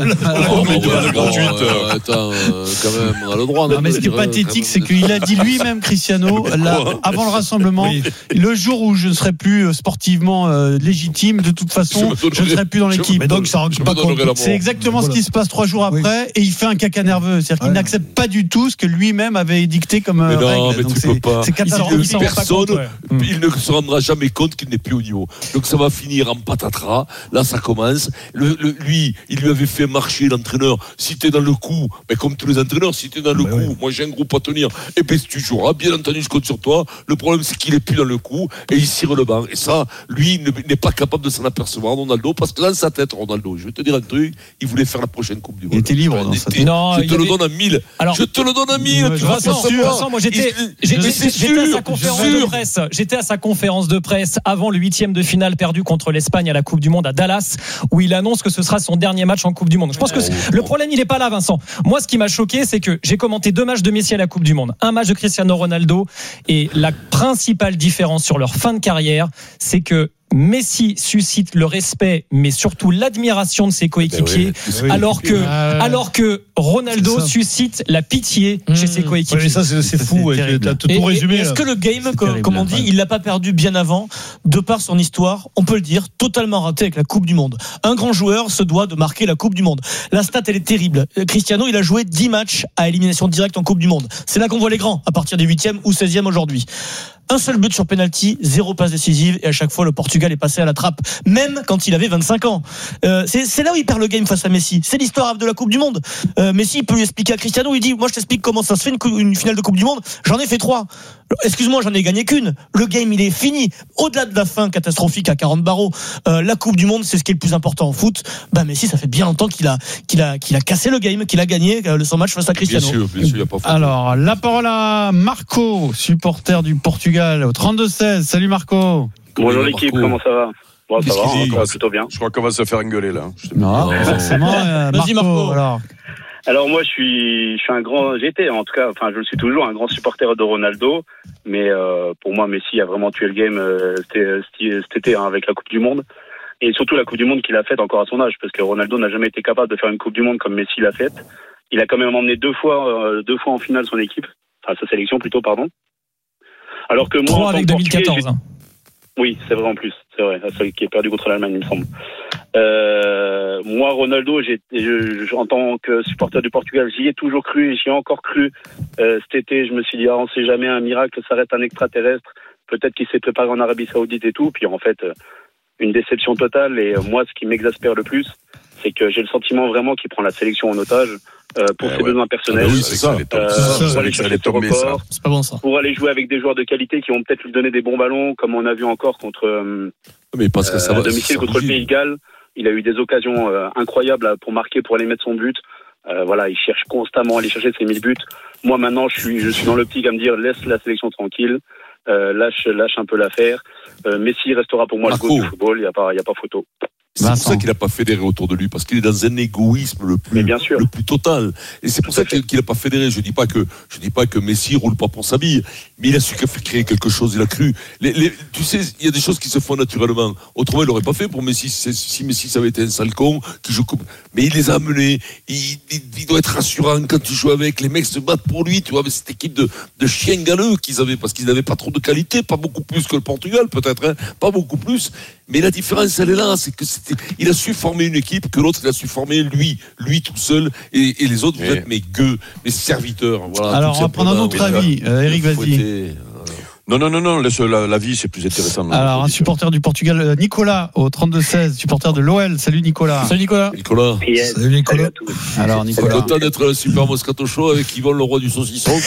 gratuite Attends, quand même, on a le droit. Non, mais ce qui est pathétique, c'est qu'il a dit lui-même, Cristiano, là, avant le rassemblement, le jour où je ne serai plus sportivement légitime, de toute façon, je ne serai plus dans l'équipe. Mais donc ça rend pas compte. C'est exactement voilà. ce qui se passe trois jours après, oui. Et il fait un caca nerveux. C'est-à-dire qu'il ouais. n'accepte pas du tout ce que lui-même avait édicté comme mais non, règle. Mais donc tu c'est, peux pas. c'est catastrophique. Il, il, personne, compte, ouais. il ne se rendra jamais compte qu'il n'est plus au niveau. Donc ça va finir en patatras. Là, ça commence. Le, le, lui, il lui avait fait marcher l'entraîneur. Si t'es dans le coup, mais comme tous les entraîneurs, si t'es dans le bah coup, oui. moi j'ai un groupe à tenir. Et bien tu joueras. Bien entendu, je compte sur toi. Le problème, c'est qu'il est plus dans le coup et il cire le banc. Et ça, lui, n'est pas capable de s'en apercevoir, Ronaldo, parce que dans sa tête, Ronaldo, je vais te dire un truc, il voulait faire la prochaine Coupe du Monde. Il était libre dans sa tête. Non, je te le avait... donne à mille. Alors, je te le donne à mille. Tu vois, Vincent, moi j'étais, j'étais, j'étais à sa conférence de presse. J'étais à sa conférence de presse avant le huitième de finale perdu contre l'Espagne à la Coupe du Monde à Dallas, où il annonce que ce sera son dernier match en Coupe du Monde. Je pense que oh, le problème, il est pas là, Vincent. Moi, ce qui m'a choqué, c'est que j'ai commenté deux matchs de Messi à la Coupe du Monde, un match de Cristiano Ronaldo, et la principale différence sur leur fin de carrière, c'est que Messi suscite le respect, mais surtout l'admiration de ses coéquipiers, oui, oui, alors que, euh, alors que Ronaldo suscite la pitié mmh. chez ses coéquipiers. Oui, ça, c'est, c'est fou. C'est t'as tout résumé. Est-ce que le game, comme, comme on dit, il l'a pas perdu bien avant, de par son histoire, on peut le dire, totalement raté avec la Coupe du Monde. Un grand joueur se doit de marquer la Coupe du Monde. La stat, elle est terrible. Cristiano, il a joué dix matchs à élimination directe en Coupe du Monde. C'est là qu'on voit les grands, à partir des huitièmes ou seizièmes aujourd'hui. Un seul but sur penalty, zéro passe décisive, et à chaque fois le Portugal est passé à la trappe, même quand il avait vingt-cinq ans. Euh, c'est, c'est là où il perd le game face à Messi. C'est l'histoire de la Coupe du Monde. Euh, Messi peut lui expliquer à Cristiano, il dit, moi je t'explique comment ça se fait une, une finale de Coupe du Monde. J'en ai fait trois. Excuse-moi, j'en ai gagné qu'une. Le game, il est fini. Au-delà de la fin catastrophique à quarante barreaux, euh, la Coupe du Monde, c'est ce qui est le plus important en foot. Bah Messi, ça fait bien longtemps qu'il a, qu'il a, qu'il a cassé le game, qu'il a gagné euh, le son match face à Cristiano. Bien sûr, bien sûr, y a pas Alors, la parole à Marco, supporter du Portugal, au trente-deux seize. Salut Marco. Bonjour l'équipe, comment ça va? Bon, ça va, hein, ça va plutôt bien. Je crois qu'on va se faire engueuler là. Non, non forcément. Euh, Marco, Marco. Alors. Alors moi, je suis, je suis un grand, j'étais en tout cas, enfin, je le suis toujours un grand supporter de Ronaldo, mais euh, pour moi, Messi a vraiment tué le game euh, cet, cet été hein, avec la Coupe du Monde, et surtout la Coupe du Monde qu'il a faite encore à son âge, parce que Ronaldo n'a jamais été capable de faire une Coupe du Monde comme Messi l'a faite. Il a quand même emmené deux fois, euh, deux fois en finale son équipe, enfin sa sélection plutôt, pardon. Alors que moi, trois avec deux mille quatorze. Hein. Oui, c'est vrai en plus, c'est vrai, celui qui est perdu contre l'Allemagne, il me semble. Euh, moi, Ronaldo, j'ai, je, je, en tant que supporter du Portugal, j'y ai toujours cru, et j'y ai encore cru. Euh, cet été, je me suis dit, ah, on sait jamais, un miracle s'arrête un extraterrestre. Peut-être qu'il s'est préparé en Arabie Saoudite et tout. Puis en fait, une déception totale. Et moi, ce qui m'exaspère le plus, c'est que j'ai le sentiment vraiment qu'il prend la sélection en otage euh, pour eh ses ouais. besoins personnels. Ah oui, c'est ça. Euh, ça pour aller chercher ce record, c'est pas bon ça. Pour aller jouer avec des joueurs de qualité qui vont peut-être lui donner des bons ballons, comme on a vu encore contre euh, mais parce que ça va, à domicile contre le Pays de Galles. Il a eu des occasions euh, incroyables pour marquer, pour aller mettre son but. Euh, voilà, il cherche constamment à aller chercher ses mille buts. Moi, maintenant, je suis, je suis dans l'optique à me dire, laisse la sélection tranquille, euh, lâche, lâche un peu l'affaire. Euh, Messi restera pour moi Marco. le goût du football, il n'y a pas, il y a pas photo. C'est pour ça qu'il n'a pas fédéré autour de lui, parce qu'il est dans un égoïsme le plus, bien sûr. le plus total. Et c'est pour ça qu'il n'a pas fédéré. Je dis pas que, je dis pas que Messi roule pas pour sa bille, mais il a su créer quelque chose, il a cru. Les, les, tu sais, il y a des choses qui se font naturellement. Autrement, il l'aurait pas fait pour Messi, si, si Messi ça avait été un sale con, qui joue comme, mais il les a amenés. Il, il, il doit être rassurant quand tu joues avec. Les mecs se battent pour lui, tu vois, avec cette équipe de, de chiens galeux qu'ils avaient, parce qu'ils n'avaient pas trop de qualité, pas beaucoup plus que le Portugal, peut-être, hein, pas beaucoup plus. Mais la différence, elle est là, c'est que c'était, il a su former une équipe que l'autre, il a su former lui, lui tout seul, et, et les autres, vous êtes mes gueux, mes serviteurs. Voilà, alors, on va prendre un autre avis. Euh, Eric, vas-y. Non, non, non, non, laisse la, la vie, c'est plus intéressant. Non, alors, un supporter du Portugal, Nicolas, au trente-deux seize, supporter de l'O L. Salut Nicolas. Salut Nicolas. Nicolas. Yes. Salut Nicolas. Alors, Nicolas. Content d'être le super Moscato Show avec Yvon, le roi du saucisson.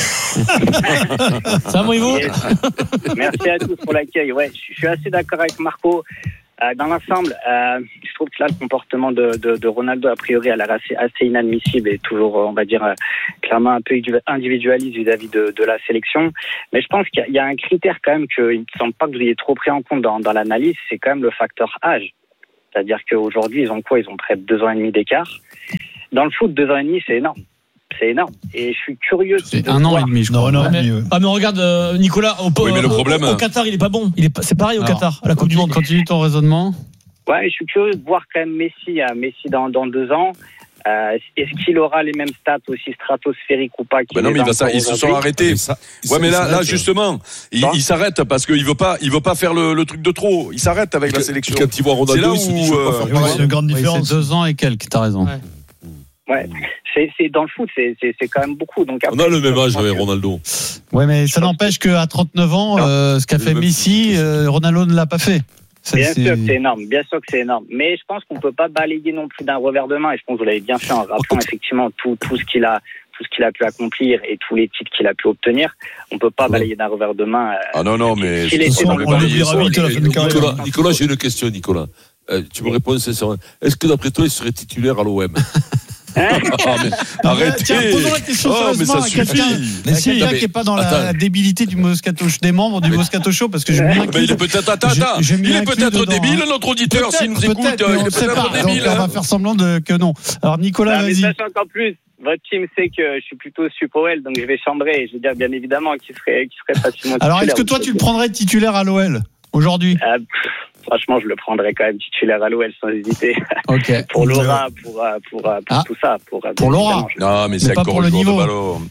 Ça va, Yvon? Yes. Merci à tous pour l'accueil. Ouais, je suis assez d'accord avec Marco. Euh, dans l'ensemble, euh, je trouve que là, le comportement de, de, de Ronaldo, a priori, a l'air assez, assez inadmissible et toujours, on va dire, euh, clairement un peu individualiste vis-à-vis de, de la sélection. Mais je pense qu'il y a, il y a un critère quand même qu'il ne semble pas que vous ayez trop pris en compte dans, dans l'analyse, c'est quand même le facteur âge. C'est-à-dire qu'aujourd'hui, ils ont quoi? Ils ont près de deux ans et demi d'écart. Dans le foot, deux ans et demi, c'est énorme. C'est énorme. Et je suis curieux. C'est un an et demi, je crois. Non, non, mais, ah, mais regarde, euh, Nicolas, au, oui, mais le au, problème, au, au Qatar, il est pas bon. Il est, c'est pareil au alors, Qatar, à la Coupe continue, du Monde. Continue ton raisonnement. Ouais, je suis curieux de voir quand même Messi, hein, Messi dans, dans deux ans. Euh, est-ce qu'il aura les mêmes stats aussi stratosphériques ou pas? Ben non, mais il va ça, ils se sont arrêtés. Ça, ouais, mais là, là, justement, il, il s'arrête parce qu'il veut pas, il veut pas faire le, le truc de trop. Il s'arrête avec la sélection. Quand il voit Ronaldo, il se dit, je veux pas faire pareil. C'est une grande différence. C'est deux ans et quelques, t'as raison. Ouais. Ouais, c'est, c'est dans le foot, c'est, c'est, c'est quand même beaucoup. Donc après, on a le même âge avec Ronaldo. Ouais, mais ça n'empêche qu'à trente-neuf ans, euh, ce qu'a fait Messi, euh, Ronaldo ne l'a pas fait. Ça, bien c'est... sûr que c'est énorme, bien sûr que c'est énorme. Mais je pense qu'on peut pas balayer non plus d'un revers de main. Et je pense que vous l'avez bien fait en rappelant effectivement tout, tout ce qu'il a, tout ce qu'il a pu accomplir et tous les titres qu'il a pu obtenir. On peut pas ouais. balayer d'un revers de main. Euh, ah non non, mais il était on l'oubliera vite à la fin de carrière. Nicolas, Nicolas, j'ai une question, Nicolas. Euh, tu me réponds sincèrement. Est-ce que d'après toi, il serait titulaire à l'O M? Hein ah, mais, arrêtez. Tiens, posons la question oh, mais ça à quelqu'un, à si, quelqu'un qui n'est pas dans attends. la débilité du Moscato Show, des membres du mais, Moscato Show, parce que je mais il est peut-être attends, attends. Je, il est peut-être dedans, débile, notre auditeur, s'il nous écoute, il est peut-être pas, débile. Donc, on va faire semblant de, que non. Alors Nicolas, ah, vas-y. Sachant qu'en plus, votre team sait que je suis plutôt super O L, donc je vais chambrer. Je veux dire, bien évidemment, qu'il serait, qu'il serait facilement titulaire. Alors, est-ce que toi, tu le prendrais titulaire à l'O L aujourd'hui? euh, Franchement, je le prendrais quand même titulaire à l'O L sans hésiter. Okay. pour l'aura, pour, pour, pour, pour ah. tout ça. Pour, pour l'aura. Non, mais, mais c'est pas pour le niveau.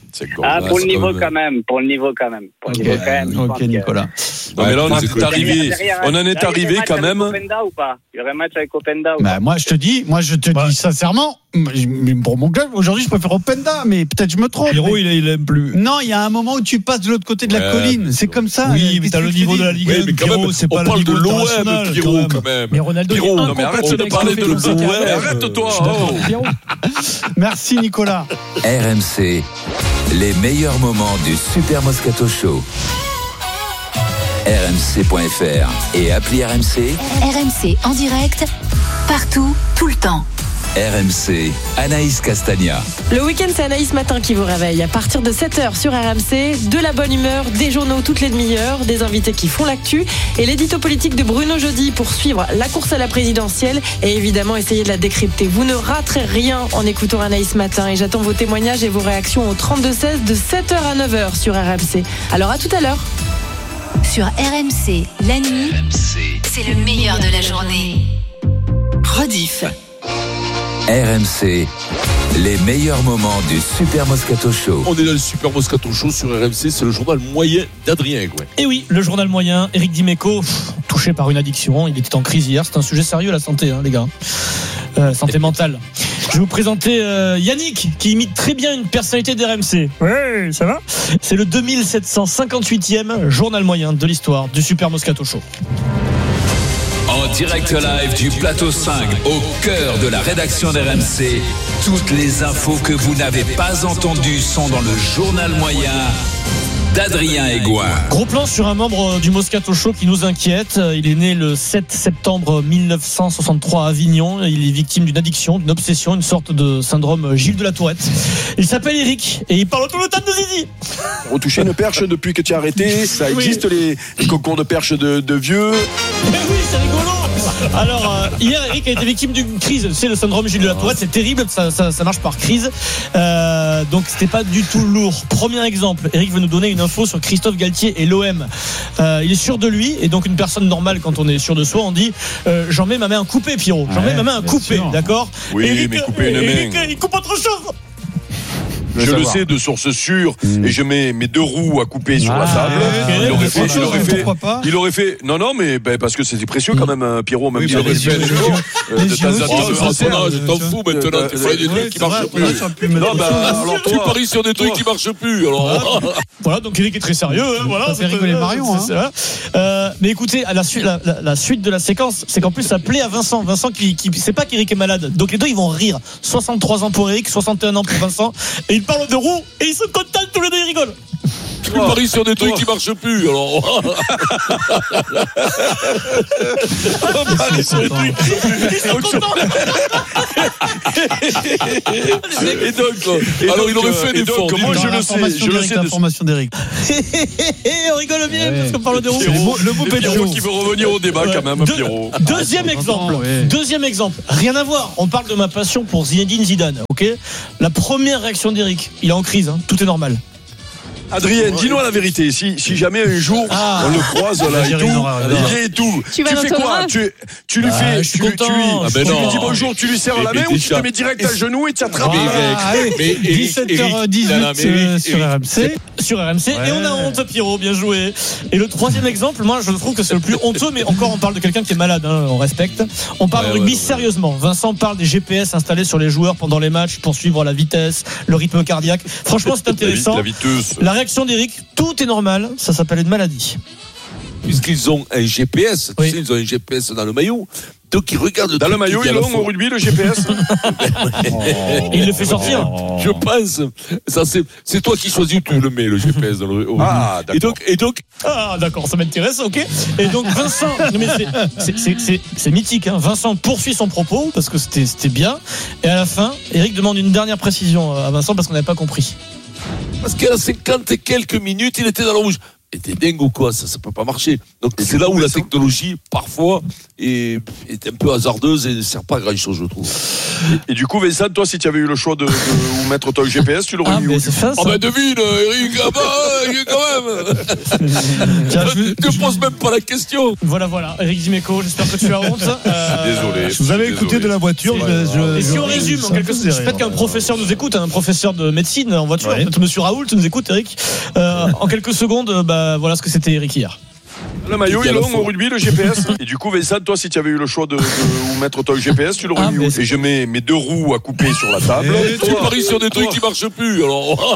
Ah, pour le niveau quand même. Pour le niveau quand même. Pour okay. le niveau quand même. Ok, Nicolas. Non, mais là, on en est arrivé. On en est arrivé quand même. Ou pas il y aurait un match avec Openda ou bah, pas moi, je te dis, moi, je te dis sincèrement, pour mon club, aujourd'hui, je préfère Openda, mais peut-être je me trompe. Pierrot, il, il aime plus. Non, il y a un moment où tu passes de l'autre côté de la ouais, colline. C'est comme ça. Oui, mais t'as le niveau de la Ligue un. Oui, Pierrot, c'est pas le niveau de l'O M, Pierrot, quand même. Mais Ronaldo, Pierrot, non, mais arrête de parler de l'O M. Arrête-toi. Merci, Nicolas. R M C, les meilleurs moments du Super Moscato Show. R M C point F R et appli R M C. R M C en direct, partout, tout le temps. R M C, Anaïs Castagna. Le week-end, c'est Anaïs Matin qui vous réveille. À partir de sept heures sur R M C, de la bonne humeur, des journaux toutes les demi-heures, des invités qui font l'actu et l'édito politique de Bruno Jeudi pour suivre la course à la présidentielle et évidemment essayer de la décrypter. Vous ne raterez rien en écoutant Anaïs Matin et j'attends vos témoignages et vos réactions au trente-deux seize de sept heures à neuf heures sur R M C. Alors à tout à l'heure. Sur R M C, la nuit, c'est le meilleur de la journée. Rediff. R M C, les meilleurs moments du Super Moscato Show. On est dans le Super Moscato Show sur R M C, c'est le journal moyen d'Adrien Gouin. Et oui, le journal moyen, Éric Dimeco, pff, touché par une addiction, il était en crise hier, c'est un sujet sérieux la santé, hein, les gars. Euh, santé mentale. Je vais vous présenter euh, Yannick, qui imite très bien une personnalité d'R M C. Ouais, ça va. C'est le deux mille sept cent cinquante-huitième journal moyen de l'histoire du Super Moscato Show. En direct live du plateau cinq, au cœur de la rédaction d'R M C, toutes les infos que vous n'avez pas entendues sont dans le journal moyen d'Adrien Aigouin. Gros plan sur un membre du Moscato Show qui nous inquiète. Il est né le sept septembre mille neuf cent soixante-trois à Avignon. Il est victime d'une addiction, d'une obsession, une sorte de syndrome Gilles de la Tourette. Il s'appelle Eric et il parle tout le temps de Zizi. Retoucher une perche depuis que tu as arrêté, ça existe oui. les, les concours de perche de, de vieux. Mais oui, c'est rigolo. Alors euh, hier, Eric a été victime d'une crise. C'est le syndrome Gilles de la Tourette, c'est terrible, ça, ça, ça marche par crise. Euh, donc c'était pas du tout lourd. Premier exemple, Eric veut nous donner une info sur Christophe Galtier et l'O M. Euh, il est sûr de lui, et donc une personne normale, quand on est sûr de soi, on dit euh, j'en mets ma main coupée, Pierrot. J'en ouais, mets ma main coupée, d'accord. Oui, Eric, mais couper une Eric, main. il coupe autre chose. Je savoir. le sais de source sûre mmh. et je mets mes deux roues à couper sur ah, la table. Okay. Il aurait fait, il aurait fait, il aurait fait. Non, non, mais ben, parce que c'était précieux quand même, Pierrot. Même oui, il aurait fait. De temps en temps, je t'en fous maintenant. Tu fais des trucs qui marchent plus. Non, bah alors tu paries sur des trucs qui marchent plus. Alors voilà, donc Eric est très sérieux. Voilà, c'est rigoler Marion. Mais écoutez, la suite de la séquence, c'est qu'en plus ça plaît à Vincent. Vincent qui sait pas qu'Eric est malade. Donc les deux ils vont rire. soixante-trois ans pour Eric, soixante et un ans pour Vincent. Et ils parlent de roues et ils sont contents, tous les deux ils rigolent. Tu oh, paries sur des trucs oh. qui marchent plus alors. On parie sur des trucs qui marchent plus. Et donc, et alors donc, il aurait fait des efforts. Moi je le sais, je le sais. L'information d'Eric. On rigole bien parce qu'on parle de roues. Le beau Pierrot qui veut revenir au débat quand même, Pierrot. Deuxième exemple. Deuxième exemple. Rien à voir. On parle de ma passion pour Zinedine Zidane. Ok. La première réaction d'Eric. Il est en crise. Tout est normal. Adrien, dis-nous la vérité. Si, si jamais un jour ah. on le croise là et tout, il est et tout, tu, tu fais quoi tu, tu lui fais, ah, tu, tu lui, ah ben tu lui dis bonjour, tu lui serres la main ou tu te mets direct à genoux et tu attrapes. Ah, dix-sept heures dix-huit sur R M C. Sur R M C ouais. Et on a honte, Pierrot, bien joué. Et le troisième exemple, moi je trouve que c'est le plus honteux, mais encore on parle de quelqu'un qui est malade, hein, on respecte. On parle ouais, de rugby ouais, ouais, sérieusement. Vincent parle des G P S installés sur les joueurs pendant les matchs pour suivre la vitesse, le rythme cardiaque. Franchement, c'est intéressant. La viteuse. La réaction d'Eric, tout est normal, ça s'appelle une maladie. Puisqu'ils ont un G P S, oui. tu sais, ils ont un G P S dans le maillot. Donc ils regardent dans le maillot, ils l'ont au rugby, le G P S. oh, il le fait sortir. Oh. Je pense. Ça c'est, c'est toi qui choisis où tu le mets, le G P S dans le rugby. Ah d'accord. Et donc, et donc, ah d'accord, ça m'intéresse, ok. Et donc Vincent, non, mais c'est, c'est, c'est, c'est, c'est mythique. Hein. Vincent poursuit son propos parce que c'était, c'était bien. Et à la fin, Eric demande une dernière précision à Vincent parce qu'on n'avait pas compris. Parce qu'à cinquante et quelques minutes, il était dans le rouge. Et t'es dingue ou quoi, ça ne peut pas marcher. Donc et c'est là où la technologie, parfois, est, est un peu hasardeuse et ne sert pas à grand chose, je trouve. Et, et du coup, Vincent, toi, si tu avais eu le choix de, de où mettre ton G P S, tu l'aurais ah, mis où? Ah oh, ben devine, Eric, ah bah, quand même. Tiens, je ne te pose même pas la question. Voilà, voilà. Eric Dimeco, j'espère que tu as honte. Euh, désolé. Vous avez écouté de la voiture. Si, je, je, et si on résume, en quelque sorte, peut-être qu'un professeur nous écoute, un professeur de médecine en voiture, ouais. Peut-être Monsieur Raoult nous écoute, Eric. Euh, en quelques secondes, bah, voilà ce que c'était Eric hier. Le maillot, il long au rugby, le G P S. Et du coup, Vincent, toi, si tu avais eu le choix de, de où mettre ton G P S, tu l'aurais ah, mis où? Et je mets mes deux roues à couper sur la table. Et tu paries sur des trucs qui marchent plus. Alors.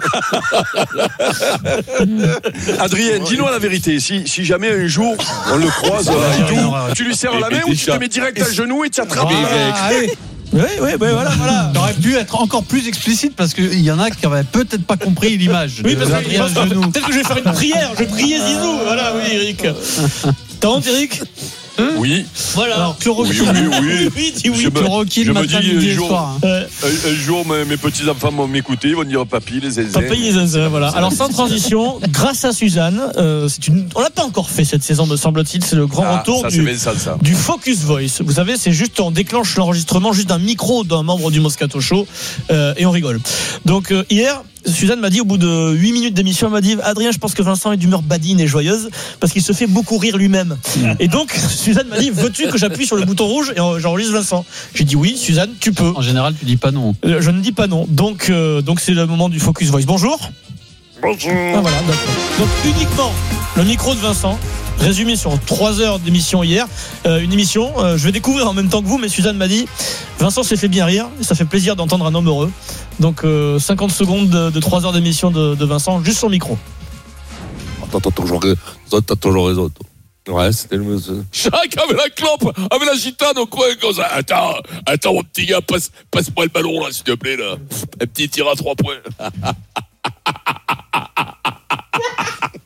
Adrien, dis-nous la vérité. Si, si jamais un jour on le croise là et tout, tu lui serres la main ou tu te mets direct à genoux et tu attrapes. Oui, oui, oui, voilà, voilà. T'aurais pu être encore plus explicite parce qu'il y en a qui n'avaient peut-être pas compris l'image. Oui, parce que peut-être que je vais faire une prière. Je vais prier Zizou. Voilà, oui, Eric. T'as honte, Eric? Hein oui. Voilà. Alors, chloroquine. Oui, oui, oui. oui, dis oui. Je chloroquine, me, matin, je me dis, midi et soir. Hein. Un, un jour, mes, mes petits-enfants vont m'écouter, ils vont dire papy, les zinzins. Papy, les zinzins, voilà. Alors, sans transition, grâce à Suzanne, euh, c'est une, on l'a pas encore fait cette saison, me semble-t-il, c'est le grand ah, retour ça, du, ça, ça. du Focus Voice. Vous savez, c'est juste, on déclenche l'enregistrement juste d'un micro d'un membre du Moscato Show, euh, et on rigole. Donc, euh, hier, Suzanne m'a dit, au bout de huit minutes d'émission, elle m'a dit, Adrien, je pense que Vincent est d'humeur badine et joyeuse parce qu'il se fait beaucoup rire lui-même. Mmh. Et donc, Suzanne m'a dit, veux-tu que j'appuie sur le bouton rouge et j'enregistre Vincent? J'ai dit oui, Suzanne, tu peux. En général, tu dis pas non. Euh, je ne dis pas non. Donc, euh, donc c'est le moment du Focus Voice. Bonjour. Bonjour. Ah, voilà, d'accord. Donc, uniquement le micro de Vincent. Résumé sur trois heures d'émission hier. Euh, une émission, euh, je vais découvrir en même temps que vous, mais Suzanne m'a dit, Vincent s'est fait bien rire, ça fait plaisir d'entendre un homme heureux. Donc euh, cinquante secondes de, de trois heures d'émission de, de Vincent, juste son micro. Attends, attends, toujours, t'as toujours raison. Ouais, c'était le monsieur. Chacun avec la clope, avec la gitane au coin, comme ça. Attends, attends, mon petit gars, passe, passe-moi le ballon, là, s'il te plaît, là. Un petit tir à trois points.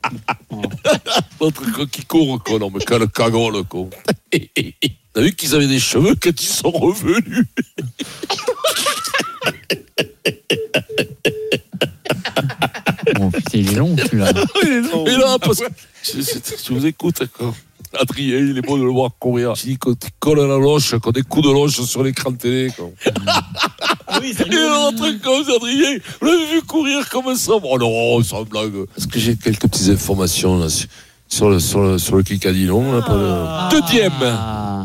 L'autre con qui court, quoi. Non, mais quel cagole, con. T'as vu qu'ils avaient des cheveux quand ils sont revenus? Bon, putain, il est long, celui-là. Il est long. Et là, parce que je, je, je vous écoute, quoi. Adrien, il est beau de le voir courir. Je dis qu'on colle à la loche, qu'on a des coups de loche sur l'écran de télé. Quoi. Oui, c'est et l'autre comme Adrien, vous l'avez vu courir comme ça? Oh non, c'est une blague. Est-ce que j'ai quelques petites informations là sur le, sur le, sur le Kikadi, non là, ah. le... Deuxième. Ah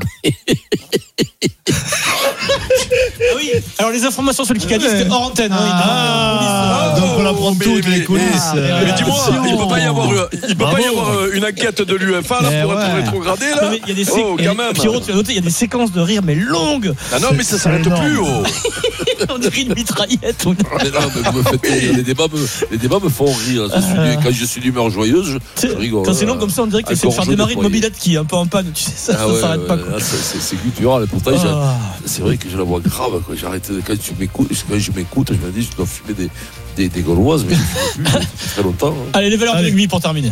oui. Alors les informations sur le Kikadi, c'était hors antenne. Hein, ah, ah, donc on apprend toutes les coulisses. Ah, mais, mais dis-moi, il peut pas y avoir, il peut pas y avoir une enquête de l'U E F A là pour être rétrogradé là. Il y a des séquences. Oh, quand même. Pierrot, tu as noté, il y a des séquences de rire mais longues. Ah non, mais ça s'arrête plus. Oh. On dirait une mitraillette. Mais non, mais vous me faites, les débats me, les débats me font rire. Je suis, quand je suis d'humeur joyeuse, je, je rigole. Quand c'est long comme ça, on dirait que tu essaies de faire démarrer une mobilette qui est un peu en panne. Tu sais, ça, ah ça ouais, s'arrête ouais, pas. Là, c'est, c'est culturel. Et pourtant, oh. c'est vrai que je la vois grave. Quoi. J'arrête quand tu m'écoutes, quand je m'écoute, je me dis, je dois fumer des, des, des Gauloises, mais je ne fume plus. Ça fait très longtemps. Hein. Allez, les valeurs de rugby pour terminer.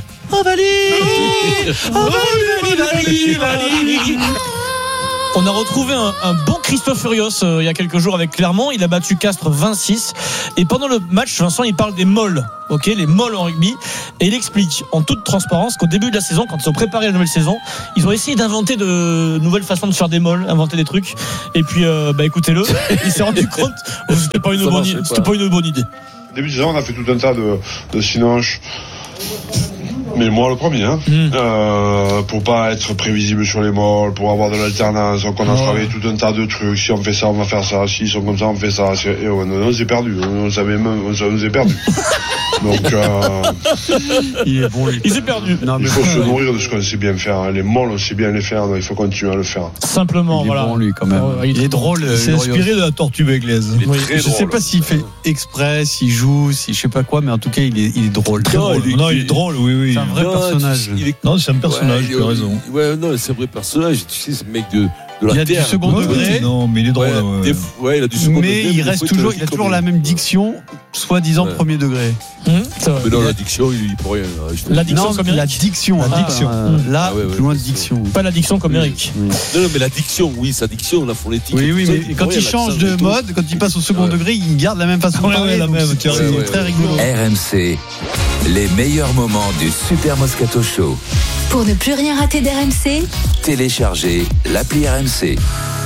On a retrouvé un, un bon Christophe Furios euh, il y a quelques jours avec Clermont. Il a battu Castres vingt-six. Et pendant le match, Vincent, il parle des molles. Ok, les molles en rugby. Et il explique en toute transparence qu'au début de la saison, quand ils ont préparé la nouvelle saison, ils ont essayé d'inventer de nouvelles façons de faire des molles, inventer des trucs. Et puis, euh, bah écoutez-le, il s'est rendu compte que c'était pas une bonne, c'était pas une bonne idée. Début de saison, on a fait tout un tas de, de sinoches. Mais moi le premier, hein. mmh. euh, pour pas être prévisible sur les molles, pour avoir de l'alternance, donc on a oh. travaillé tout un tas de trucs. Si on fait ça, on va faire ça. Si ils sont comme ça, on fait ça. Et on, on s'est perdu. On savait même, on, on s'est perdu. Donc, euh, il est bon. Il s'est perdu. Non, il faut se nourrir de ce qu'on sait bien faire. Hein. Les molles, on sait bien les faire. Donc il faut continuer à le faire. Simplement, il est voilà. Bon, lui, quand même. Oh, il, il est drôle. Il s'est inspiré de la tortue Beglaise. Oui. Je drôle. sais pas s'il fait exprès, s'il joue, si je sais pas quoi, mais en tout cas, il est, il est drôle. Très non, drôle. Il est, non, il est drôle. Oui, oui. C'est un vrai non, personnage. Il est... Non, c'est un personnage. Tu as raison. Ouais, non, c'est un vrai personnage. Tu sais, ce mec de. De il a terre. du second degré. Non, mais il est drôle. Ouais, ouais. ouais il a du second mais degré. il reste toujours, il a toujours la même diction, soi-disant ouais. premier degré. Mmh, mais non, la diction, il est pour rien. La diction non, comme Eric. La diction. La diction. Ah, euh, là, ah, ouais, ouais, plus loin de diction. Pas la diction comme Eric. Oui. Non, non, mais la diction, oui, sa diction, la phonétique. Oui, oui, mais quand il change de mode, quand il passe au second degré, il garde la même façon de parler. C'est très rigolo. R M C, les meilleurs moments du Super Moscato Show. Pour ne plus rien rater d'R M C, téléchargez l'appli R M C.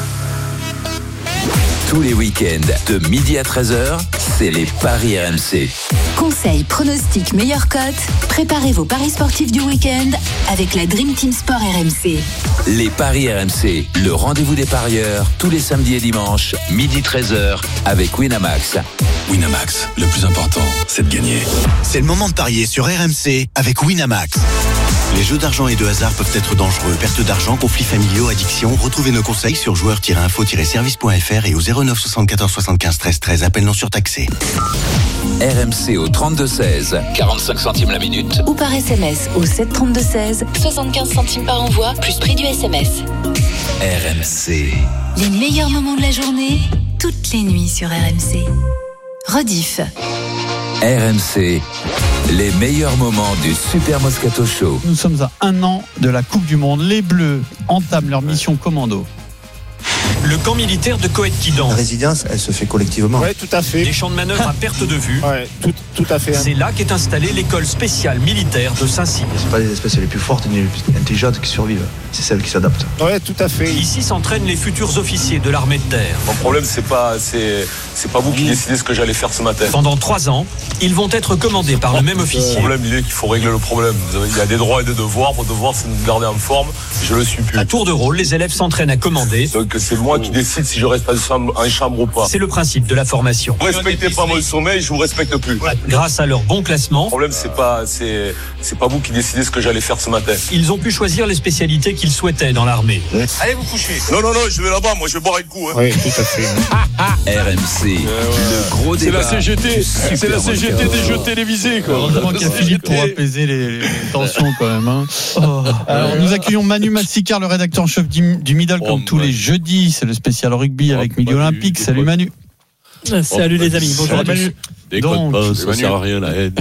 Tous les week-ends, de midi à treize heures, c'est les paris R M C. Conseils, pronostics, meilleures cotes. Préparez vos paris sportifs du week-end avec la Dream Team Sport R M C. Les paris R M C, le rendez-vous des parieurs, tous les samedis et dimanches, midi treize heures, avec Winamax. Winamax, le plus important, c'est de gagner. C'est le moment de parier sur R M C avec Winamax. Les jeux d'argent et de hasard peuvent être dangereux. Perte d'argent, conflits familiaux, addiction. Retrouvez nos conseils sur joueurs tiret info tiret service point f r et au zéro neuf soixante-quatorze soixante-quinze treize treize. Appel non surtaxé. R M C au trente-deux seize, quarante-cinq centimes la minute. Ou par S M S au sept trente-deux seize, soixante-quinze centimes par envoi, plus prix du S M S. R M C. Les meilleurs moments de la journée, toutes les nuits sur R M C. Rediff. R M C, les meilleurs moments du Super Moscato Show. Nous sommes à un an de la Coupe du Monde. Les Bleus entament leur mission commando. Le camp militaire de Coët-Quidan. La résidence, elle se fait collectivement. Oui, tout à fait. Des champs de manœuvre à perte de vue. Oui, tout, tout à fait. C'est là qu'est installée l'école spéciale militaire de Saint-Cyr. C'est pas les espèces les plus fortes ni les plus intelligentes qui survivent. C'est celles qui s'adaptent. Oui, tout à fait. Ici s'entraînent les futurs officiers de l'armée de terre. Mon problème, c'est pas, c'est, c'est pas vous qui décidez ce que j'allais faire ce matin. Pendant trois ans, ils vont être commandés par le même officier. Le problème, il est qu'il faut régler le problème. Il y a des droits et des devoirs. Mon devoir, c'est de me garder en forme. Je le suis plus. À tour de rôle, les élèves s'entraînent à commander. Donc, c'est moi qui décide si je reste en chambre, en chambre ou pas. C'est le principe de la formation. Vous respectez pas mon sommeil, je vous respecte plus. Grâce à leur bon classement. Le problème, c'est pas, c'est, c'est pas vous qui décidez ce que j'allais faire ce matin. Ils ont pu choisir les spécialités qu'ils souhaitaient dans l'armée. Allez vous coucher. Non, non, non, je vais là-bas, moi je vais boire un coup. Hein. Oui, tout à fait. R M C, le gros débat. C'est la C G T, c'est la C G T des jeux télévisés. Quoi. Heureusement qu'il y a Philippe pour apaiser les, les tensions quand même. Hein. Oh. Alors, nous accueillons Manu Massicard, le rédacteur en chef du, du Middle, comme oh, tous les jeudis. C'est le spécial rugby oh, avec Milieu Olympique. Salut Manu. Salut les amis, bonjour Manu. Déconne pas, ça sert à rien la haine.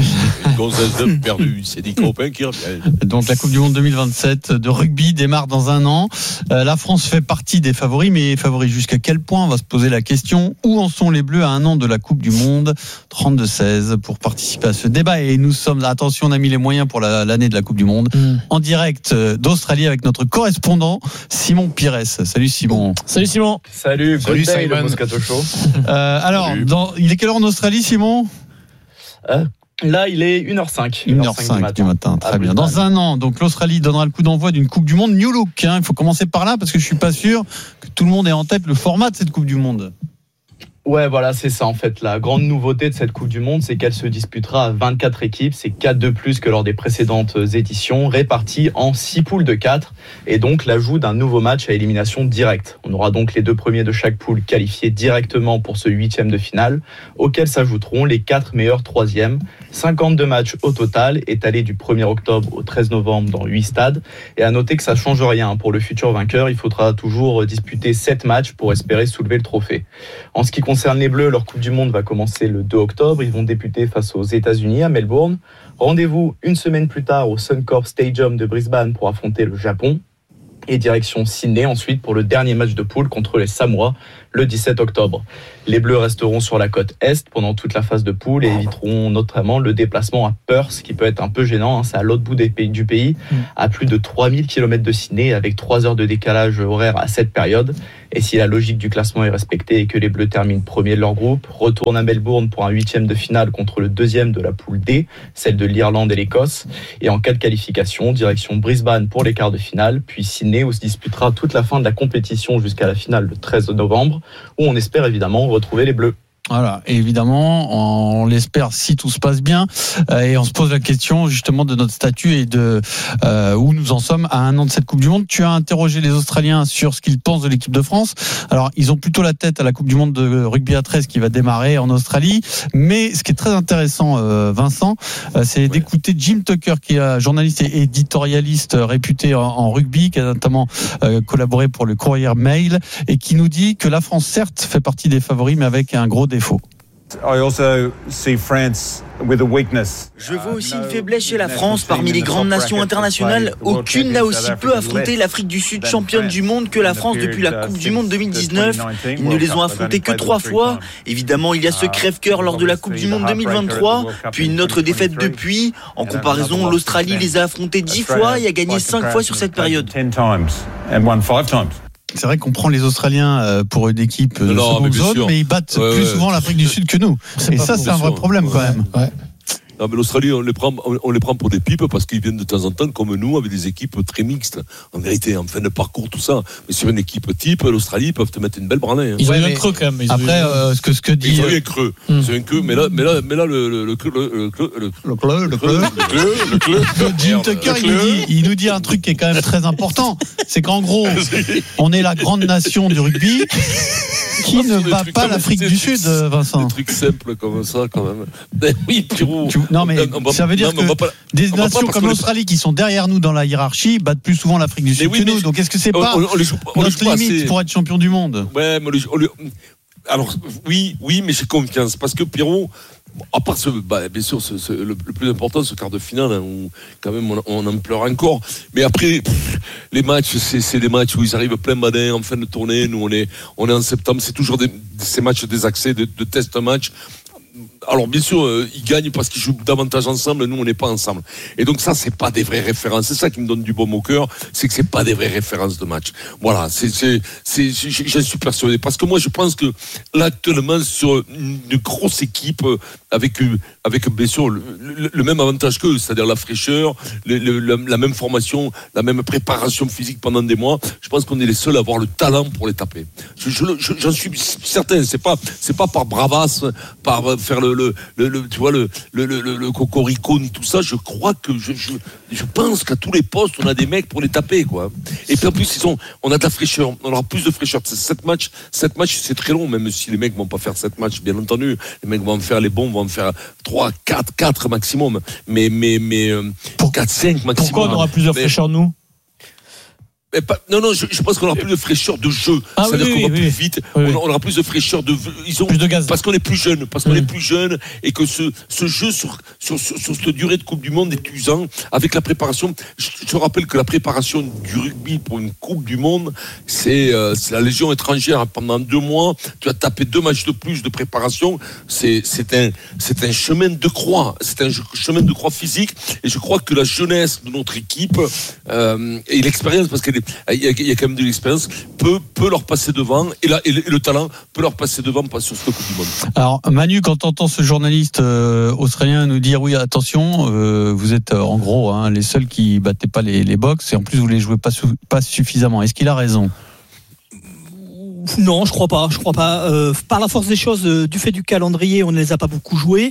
Gonzalez perdu, c'est des copains qui reviennent. Donc la Coupe du Monde deux mille vingt-sept de rugby démarre dans un an. Euh, la France fait partie des favoris, mais favoris jusqu'à quel point? On va se poser la question. Où en sont les Bleus à un an de la Coupe du Monde? trente-deux seize pour participer à ce débat. Et nous sommes, attention, on a mis les moyens pour la, l'année de la Coupe du Monde, mmh. en direct d'Australie avec notre correspondant Simon Pires. Salut Simon. Salut Simon. Salut, Salut Simon. Le Moscato Show. Euh, alors, dans, il est quelle heure en Australie, Simon? euh, Là, il est une heure cinq. une heure cinq du matin, du matin. Très ah, bien. Dans un an, donc l'Australie donnera le coup d'envoi d'une Coupe du Monde New Look. Hein. Il faut commencer par là parce que je suis pas sûr que tout le monde ait en tête le format de cette Coupe du Monde. Ouais, voilà, c'est ça en fait. La grande nouveauté de cette Coupe du Monde, c'est qu'elle se disputera à vingt-quatre équipes. C'est quatre de plus que lors des précédentes éditions, réparties en six poules de quatre. Et donc l'ajout d'un nouveau match à élimination directe. On aura donc les deux premiers de chaque poule qualifiés directement pour ce huitième de finale, auxquels s'ajouteront les quatre meilleurs troisièmes. cinquante-deux matchs au total, étalés du premier octobre au treize novembre dans huit stades. Et à noter que ça ne change rien. Pour le futur vainqueur, il faudra toujours disputer sept matchs pour espérer soulever le trophée. En ce qui concerne concerne les Bleus, leur Coupe du Monde va commencer le deux octobre. Ils vont débuter face aux États-Unis à Melbourne. Rendez-vous une semaine plus tard au Suncorp Stadium de Brisbane pour affronter le Japon. Et direction Sydney ensuite pour le dernier match de poule contre les Samoa le dix-sept octobre. Les Bleus resteront sur la côte Est pendant toute la phase de poule et éviteront notamment le déplacement à Perth, qui peut être un peu gênant. Hein, c'est à l'autre bout des pays, du pays, mmh. à plus de trois mille kilomètres de Sydney, avec trois heures de décalage horaire à cette période. Et si la logique du classement est respectée et que les Bleus terminent premier de leur groupe, retournent à Melbourne pour un huitième de finale contre le deuxième de la poule D, celle de l'Irlande et l'Écosse. Et en cas de qualification, direction Brisbane pour les quarts de finale, puis Sydney où se disputera toute la fin de la compétition jusqu'à la finale le treize novembre, où on espère évidemment retrouver les Bleus. Voilà, et évidemment, on l'espère si tout se passe bien, euh, et on se pose la question justement de notre statut et de euh, où nous en sommes à un an de cette Coupe du Monde. Tu as interrogé les Australiens sur ce qu'ils pensent de l'équipe de France. Alors, ils ont plutôt la tête à la Coupe du Monde de rugby à treize qui va démarrer en Australie, mais ce qui est très intéressant, euh, Vincent, euh, c'est ouais. d'écouter Jim Tucker, qui est journaliste et éditorialiste réputé en, en rugby, qui a notamment euh, collaboré pour le Courier Mail, et qui nous dit que la France, certes, fait partie des favoris, mais avec un gros défaut. I also see France with a weakness. Je vois aussi une faiblesse chez la France. Parmi les grandes nations internationales, aucune n'a aussi peu affronté l'Afrique du Sud, championne du monde, que la France depuis la Coupe du Monde deux mille dix-neuf. Ils ne les ont affrontés que trois fois. Évidemment, il y a ce crève-cœur lors de la Coupe du Monde deux mille vingt-trois, puis une autre défaite depuis. En comparaison, l'Australie les a affrontés dix fois et a gagné cinq fois sur cette période. C'est vrai qu'on prend les Australiens pour une équipe de seconde zone, mais ils battent ouais, plus ouais. souvent l'Afrique du Sud que nous. C'est et ça, c'est un vrai problème ouais. quand même. Ouais. Non, mais l'Australie, on les prend, on les prend pour des pipes parce qu'ils viennent de temps en temps, comme nous, avec des équipes très mixtes. En vérité, en fin de parcours, tout ça. Mais sur une équipe type, l'Australie, ils peuvent te mettre une belle branlée. Hein. Ils ouais, ont eu un creux quand même. Ils après, euh, ce que ce que dit. Ils ont eu un creux. Hum. C'est un creux. Mais là, mais là, mais là, le le le le le le club, le club, le club. Jim Tucker, il nous dit, il nous dit un truc qui est quand même très important. C'est qu'en gros, on est la grande nation du rugby. Qui ne bat pas l'Afrique du Sud, Vincent? Des trucs simples comme ça, quand même. Oui, Pierrot. Non, mais ça veut dire non, que pas, des nations comme l'Australie qui sont derrière nous dans la hiérarchie battent plus souvent l'Afrique du Sud oui, que nous. Donc est-ce que c'est pas on, on joue, on notre limite assez... pour être champion du monde? Ouais, mais on les... alors oui, oui, mais j'ai confiance parce que Pierrot. À part ce, bah, bien sûr, ce, ce, le, le plus important, ce quart de finale, hein, où quand même on, on en pleure encore. Mais après, pff, les matchs, c'est, c'est des matchs où ils arrivent plein badin en fin de tournée. Nous, on est, on est en septembre. C'est toujours des, ces matchs désaxés, de, de test match. Alors bien sûr, euh, ils gagnent parce qu'ils jouent davantage ensemble. Nous, on n'est pas ensemble. Et donc ça, c'est pas des vraies références. C'est ça qui me donne du baume au cœur, c'est que c'est pas des vraies références de match. Voilà, c'est, c'est, c'est, j'en suis persuadé. Parce que moi, je pense que là actuellement, sur une, une grosse équipe avec avec bien sûr le, le, le même avantage qu'eux, c'est-à-dire la fraîcheur, le, le, la, la même formation, la même préparation physique pendant des mois. Je pense qu'on est les seuls à avoir le talent pour les taper. Je, je, je, j'en suis certain. C'est pas c'est pas par bravasse, par faire le Le, le, le, tu vois le, le, le, le cocorico ni tout ça. Je crois que je, je, je pense qu'à tous les postes on a des mecs pour les taper quoi. Et puis en plus ils sont, on a de la fraîcheur, on aura plus de fraîcheur. C'est sept matchs, sept matchs c'est très long, même si les mecs vont pas faire sept matchs bien entendu. Les mecs vont en faire les bons, vont en faire trois, quatre, quatre maximum. Mais mais mais pour quatre, cinq maximum. Pourquoi on aura plus de fraîcheur nous? Mais pas, non, non, je, je pense qu'on aura plus de fraîcheur de jeu. Ah C'est-à-dire oui, qu'on va oui, plus oui. vite, Oui, on, oui. on aura plus de fraîcheur de, ils ont, Plus de gaz. parce qu'on est plus jeune, parce qu'on Mmh. est plus jeune, et que ce, ce jeu sur, sur, sur, sur cette durée de Coupe du Monde est usant, avec la préparation. Je, je te rappelle que la préparation du rugby pour une Coupe du Monde, c'est, euh, c'est la Légion étrangère. Pendant deux mois, tu as tapé deux matchs de plus de préparation. C'est, c'est un, c'est un chemin de croix. C'est un chemin de croix physique, et je crois que la jeunesse de notre équipe, euh, et l'expérience, parce qu'il y a, il y a quand même de l'expérience, peut, peut leur passer devant, et, là, et, le, et le talent peut leur passer devant sur cette Coupe du Monde. Alors Manu, quand tu entends ce journaliste euh, australien nous dire oui attention, euh, vous êtes euh, en gros hein, les seuls qui battaient pas les, les box, et en plus vous les jouez pas, sou- pas suffisamment, est-ce qu'il a raison? Non, je crois pas. Je crois pas. Euh, par la force des choses, euh, du fait du calendrier, on ne les a pas beaucoup joués.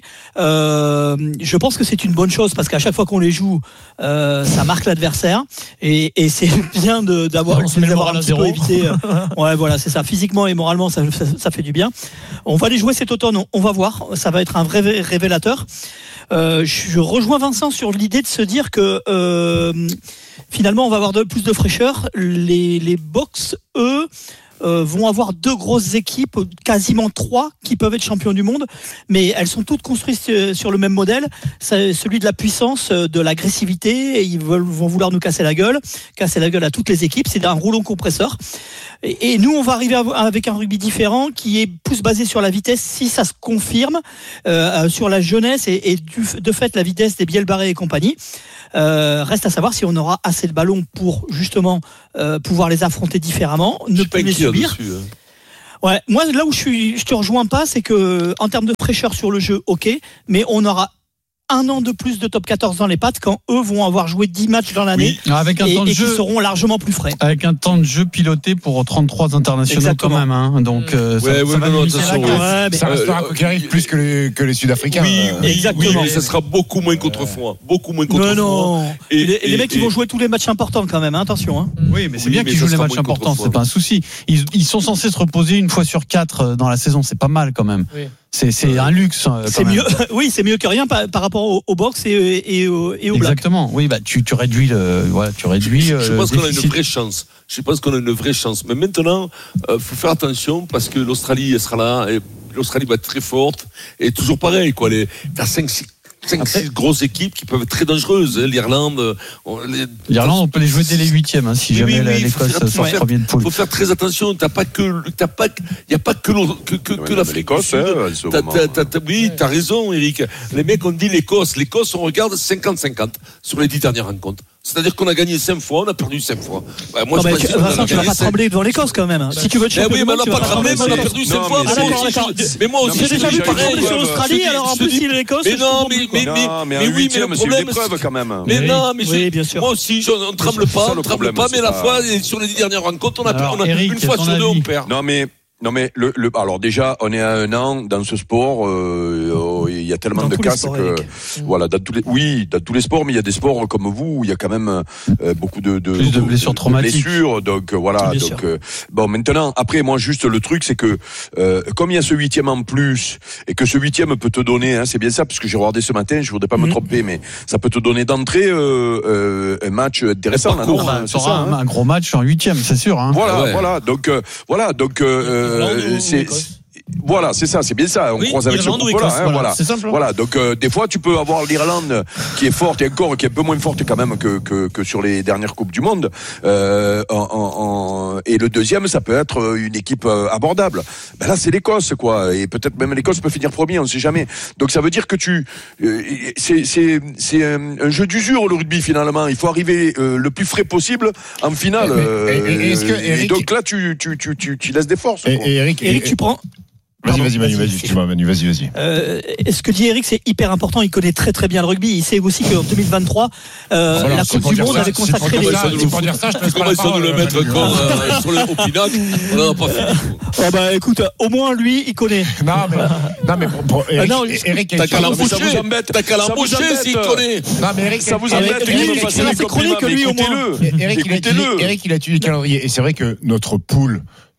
Euh, je pense que c'est une bonne chose parce qu'à chaque fois qu'on les joue, euh, ça marque l'adversaire et, et c'est bien de, d'avoir, On se met le d'avoir moral un à petit zéro. peu évité. Euh, ouais, voilà, c'est ça. Physiquement et moralement, ça, ça, ça fait du bien. On va les jouer cet automne. On, on va voir. Ça va être un vrai révélateur. Euh, je rejoins Vincent sur l'idée de se dire que euh, finalement, on va avoir de, plus de fraîcheur. Les, les box, eux. Euh, vont avoir deux grosses équipes, quasiment trois, qui peuvent être champions du monde, mais elles sont toutes construites sur le même modèle, c'est celui de la puissance, de l'agressivité, et ils veulent, vont vouloir nous casser la gueule, casser la gueule à toutes les équipes, c'est un rouleau compresseur. Et, et nous, on va arriver avec un rugby différent qui est plus basé sur la vitesse, si ça se confirme, euh, sur la jeunesse et, et du, de fait la vitesse des Biel Barré et compagnie. Euh, reste à savoir si on aura assez de ballons pour justement euh, pouvoir les affronter différemment, ne plus les subir. Dessus, hein. Ouais, moi là où je suis, je te rejoins pas, c'est que en termes de fraîcheur sur le jeu, ok, mais on aura un an de plus de top quatorze dans les pattes quand eux vont avoir joué dix matchs dans l'année, oui, avec un et, temps de et jeu qui seront largement plus frais. avec un temps de jeu piloté pour trente-trois internationaux. Exactement. Quand même hein. Donc euh, ça, Ouais, ça ouais, va non, limiter attention, la ouais. casse. Ouais, mais- Ça restera Euh, quoi qu'il arrive plus que les, que les Sud-Africains. Oui, Euh, oui, Exactement. oui, mais ça sera beaucoup moins qu'autrefois. Beaucoup moins Non, qu'autrefois. non. Et, les, et- les mecs, et- ils vont jouer tous les matchs importants quand même, hein, attention. Hein. Oui, mais c'est Oui, bien mais qu'ils ça jouent les sera matchs moins importants, qu'autrefois. c'est pas un souci. Ils, ils sont censés se reposer une fois sur quatre dans la saison, c'est pas mal quand même. Oui. C'est, c'est un luxe. euh, C'est quand même. mieux, oui, c'est mieux que rien par, par rapport au, au box et, et, au, et au black. Exactement. Oui, bah tu, tu réduis le, voilà, tu réduis. Je, euh, je le pense qu'on a une déficit. vraie chance. Je pense qu'on a une vraie chance. Mais maintenant, il euh, faut faire attention parce que l'Australie, elle sera là. Et l'Australie va être très forte. Et toujours pareil, quoi. Les, t'as cinq six grosses équipes qui peuvent être très dangereuses. hein. L'Irlande, on, les, L'Irlande, on peut les jouer dès les huitièmes, hein, si Oui, jamais oui, la- oui, faut l'Écosse faire- sort faut premier de poule. faut faire très attention. T'as pas que, t'as pas, il y a pas que l'O- que, que, que Ouais, l'Afrique du l'Écosse, Sud. hein, à ce T'as- moment. t'as- t'as- t'as- oui, t'as raison, Eric. Les mecs ont dit l'Écosse. L'Écosse, on regarde cinquante cinquante sur les dix dernières rencontres. C'est-à-dire qu'on a gagné cinq fois, on a perdu cinq fois. Ouais, moi, Non, je mais pense tu, qu'on en a Vincent, tu vas gagné pas cinq. trembler devant l'Écosse quand même. Si tu veux être Eh champion oui, du mais on monde, n'a tu pas vas tremblé, trembler, mais on a mais perdu non, cinq fois. mais Ah c'est- d'accord, c'est- d'accord. Mais moi aussi, J'ai déjà vu j'ai trembler pareil, sur ouais, l'Australie, je te alors en dis- je plus te dis- il est l'Écosse. Mais je non, comprends mais, plus, quoi. mais, mais, Non, mais en mais oui, mais le huitième, c'est une problème, épreuve c'est- quand même. Mais Oui. non, mais Oui, je- bien sûr. moi aussi, je- on ne tremble C'est pas, ça, on le ne tremble problème, pas, mais c'est la pas- fois, et sur les dix dernières rencontres, on a, Alors, on a Eric, une fois ton sur deux, avis on perd. Non mais non mais le, le alors déjà on est à un an dans ce sport, euh, oh, il y a tellement Dans de tous les casses sports, que Eric. voilà dans tous les oui dans tous les sports, mais il y a des sports comme vous où il y a quand même euh, beaucoup de, de Plus de blessures traumatiques. blessures, donc euh, voilà Bien donc sûr. euh, bon maintenant après moi juste le truc c'est que euh, comme il y a ce huitième en plus et que ce huitième peut te donner hein, c'est bien ça parce que j'ai regardé ce matin, je voudrais pas me Mhm. tromper, mais ça peut te donner d'entrée euh, euh, un match intéressant là, non, Ah bah, c'est t'auras ça, un, hein. un gros match en huitième, c'est sûr. Hein. Voilà, Ah ouais. voilà. Donc, euh, voilà. Donc, euh, Irlande ou c'est, Écosse. voilà, c'est ça, c'est bien ça. On Oui, croise avec Irlande ce ou groupe-là, Écosse, hein, voilà, voilà. c'est simple. Voilà. Donc, euh, des fois, tu peux avoir l'Irlande qui est forte et encore qui est un peu moins forte quand même que que, que sur les dernières coupes du monde. Euh, en, en, en- et le deuxième, ça peut être une équipe euh, abordable. Ben là, c'est l'Écosse, quoi. Et peut-être même l'Écosse peut finir premier, on ne sait jamais. Donc, ça veut dire que tu, euh, c'est c'est c'est un, un jeu d'usure le rugby finalement. Il faut arriver euh, le plus frais possible en finale. Mais- euh, et- et- est-ce que, et Eric- donc là, tu tu tu tu, tu laisses des forces. Et, quoi. et Eric, Eric, et- tu prends. Vas-y, Pardon, vas-y, Manu, vas-y. vas-y, excuse-moi, Manu, vas-y, vas-y. Euh, ce que dit Eric, c'est hyper important. Il connaît très très bien le rugby. Il sait aussi qu'en deux mille vingt-trois, euh, Voilà, la c'est Coupe pour du dire Monde ça, avait c'est pour consacré dire les. ça, c'est pour dire ça, je te laisse Tu pas la commences à nous parole, le mettre Manu. comme euh, sur le, au pinacle. On n'en a pas fini. Oh bah écoute, au moins lui, il connaît. Non mais, non, mais pour, pour Eric, Ah non, Eric, T'as qu'à ça l'embaucher. vous embête. T'as qu'à Ça vous l'embaucher embête. s'il connaît. Non mais Eric, Ça vous Eric- embête Eric- qu'il me Eric- fasse Eric- des c'est chronique, compliments, mais lui, au moins. écoutez-le. Eric, il a, Écoutez-le. Eric, il a tué le calendrier. Et c'est vrai que notre poule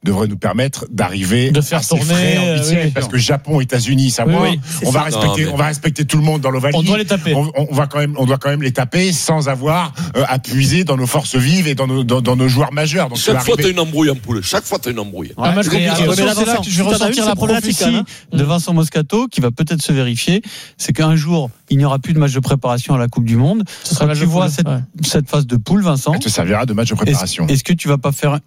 devrait nous permettre d'arriver de faire assez tourner, frais en huitième, oui, parce que Japon, États-Unis, ça oui, va. oui, on va ça. respecter, Non, mais... on va respecter tout le monde dans l'Ovalie. On doit les taper. On, on va quand même, on doit quand même les taper sans avoir euh, à puiser dans nos forces vives et dans nos, dans, dans nos joueurs majeurs. Donc, chaque fois, arriver... t'as une embrouille en poule. Chaque fois, t'as une embrouille. Ouais, match compliqué. attention, Ouais, mais là, c'est là Vincent, que je vais si t'en as ressortir une, la c'est problématique, prophétie hein. de Vincent Moscato qui va peut-être se vérifier. C'est qu'un jour, il n'y aura plus de match de préparation à la Coupe du Monde. Ce sera Quand tu vois cette, ouais. cette phase de poule, Vincent, Elle te servira de match de préparation. Est-ce, est-ce que tu vas pas faire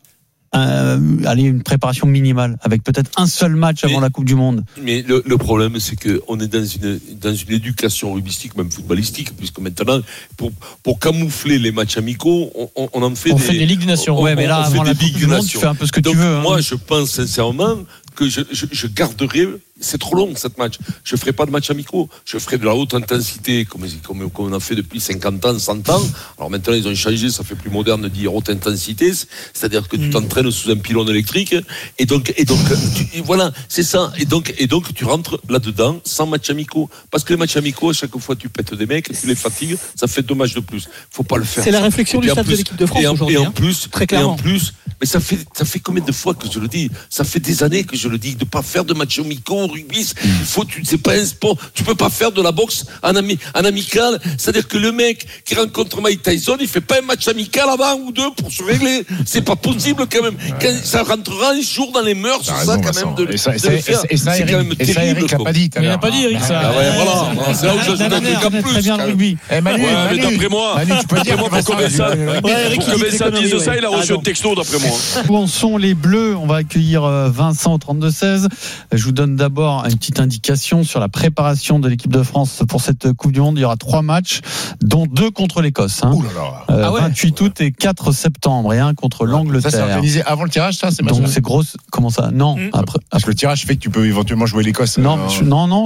un, allez, une préparation minimale avec peut-être un seul match avant mais, la Coupe du Monde? Mais le, le problème, c'est qu'on est dans une, dans une éducation rugbyistique, même footballistique, puisque maintenant, pour, pour camoufler les matchs amicaux, on, on en fait on des... fait des Ligues des Nations. On, ouais, mais là, on avant fait la des Coupe Ligues du des Monde, Nations. tu fais un peu ce que Donc, tu veux. Hein. Moi, je pense sincèrement que je, je, je garderai. C'est trop long cette match. Je ferai pas de match amicaux. Je ferai de la haute intensité, comme, comme, comme on a fait depuis cinquante ans, cent ans. Alors maintenant, ils ont changé, ça fait plus moderne de dire haute intensité. C'est-à-dire que tu t'entraînes sous un pylône électrique. Et donc, et donc, tu, et voilà, c'est ça. Et donc, et donc, tu rentres là-dedans sans match amicaux. Parce que les matchs amicaux, à chaque fois, tu pètes des mecs, tu les fatigues, ça fait deux matchs de plus. Faut pas le faire. C'est la réflexion du en staff plus, de l'équipe de France et en, aujourd'hui. Et en hein. plus, Très et clairement. en plus, mais ça fait, ça fait combien de fois que je le dis? Ça fait des années que je le dis, de pas faire de matchs amicaux au rugby. Il faut, tu, c'est pas un sport. Tu peux pas faire de la boxe en, ami, en amical. C'est-à-dire que le mec qui rencontre Mike Tyson, il fait pas un match amical avant ou deux pour se régler. C'est pas possible quand même. Quand ça rentrera un jour dans les mœurs, c'est ça quand même de, et ça, de ça, le faire. Et ça, c'est Eric, quand même et ça, terrible. Eric l'a pas dit. Il n'a pas dit, Eric, ça. Ah ouais, voilà. C'est là où j'ajoute un truc en plus. Très bien le rugby. Eh, Manu, Ouais, mais Manu, d'après moi, Manu, tu peux dire d'après moi, pour que Vincent, pour que Vincent dise ça, il a reçu un texto d'après moi. Où en sont les Bleus? On va accueillir Vincent au trente-deux seize. Je vous donne d'abord une petite indication sur la préparation de l'équipe de France pour cette Coupe du Monde. Il y aura trois matchs, dont deux contre l'Écosse. Hein. Ouh là là. Euh, Ah ouais. vingt-huit août et quatre septembre et un contre Ça, l'Angleterre. c'est organisé avant le tirage, ça, c'est Donc c'est grosse. Comment ça? Non. Mmh. Après, Parce que le tirage fait que tu peux éventuellement jouer l'Écosse. non, euh, je- non, non.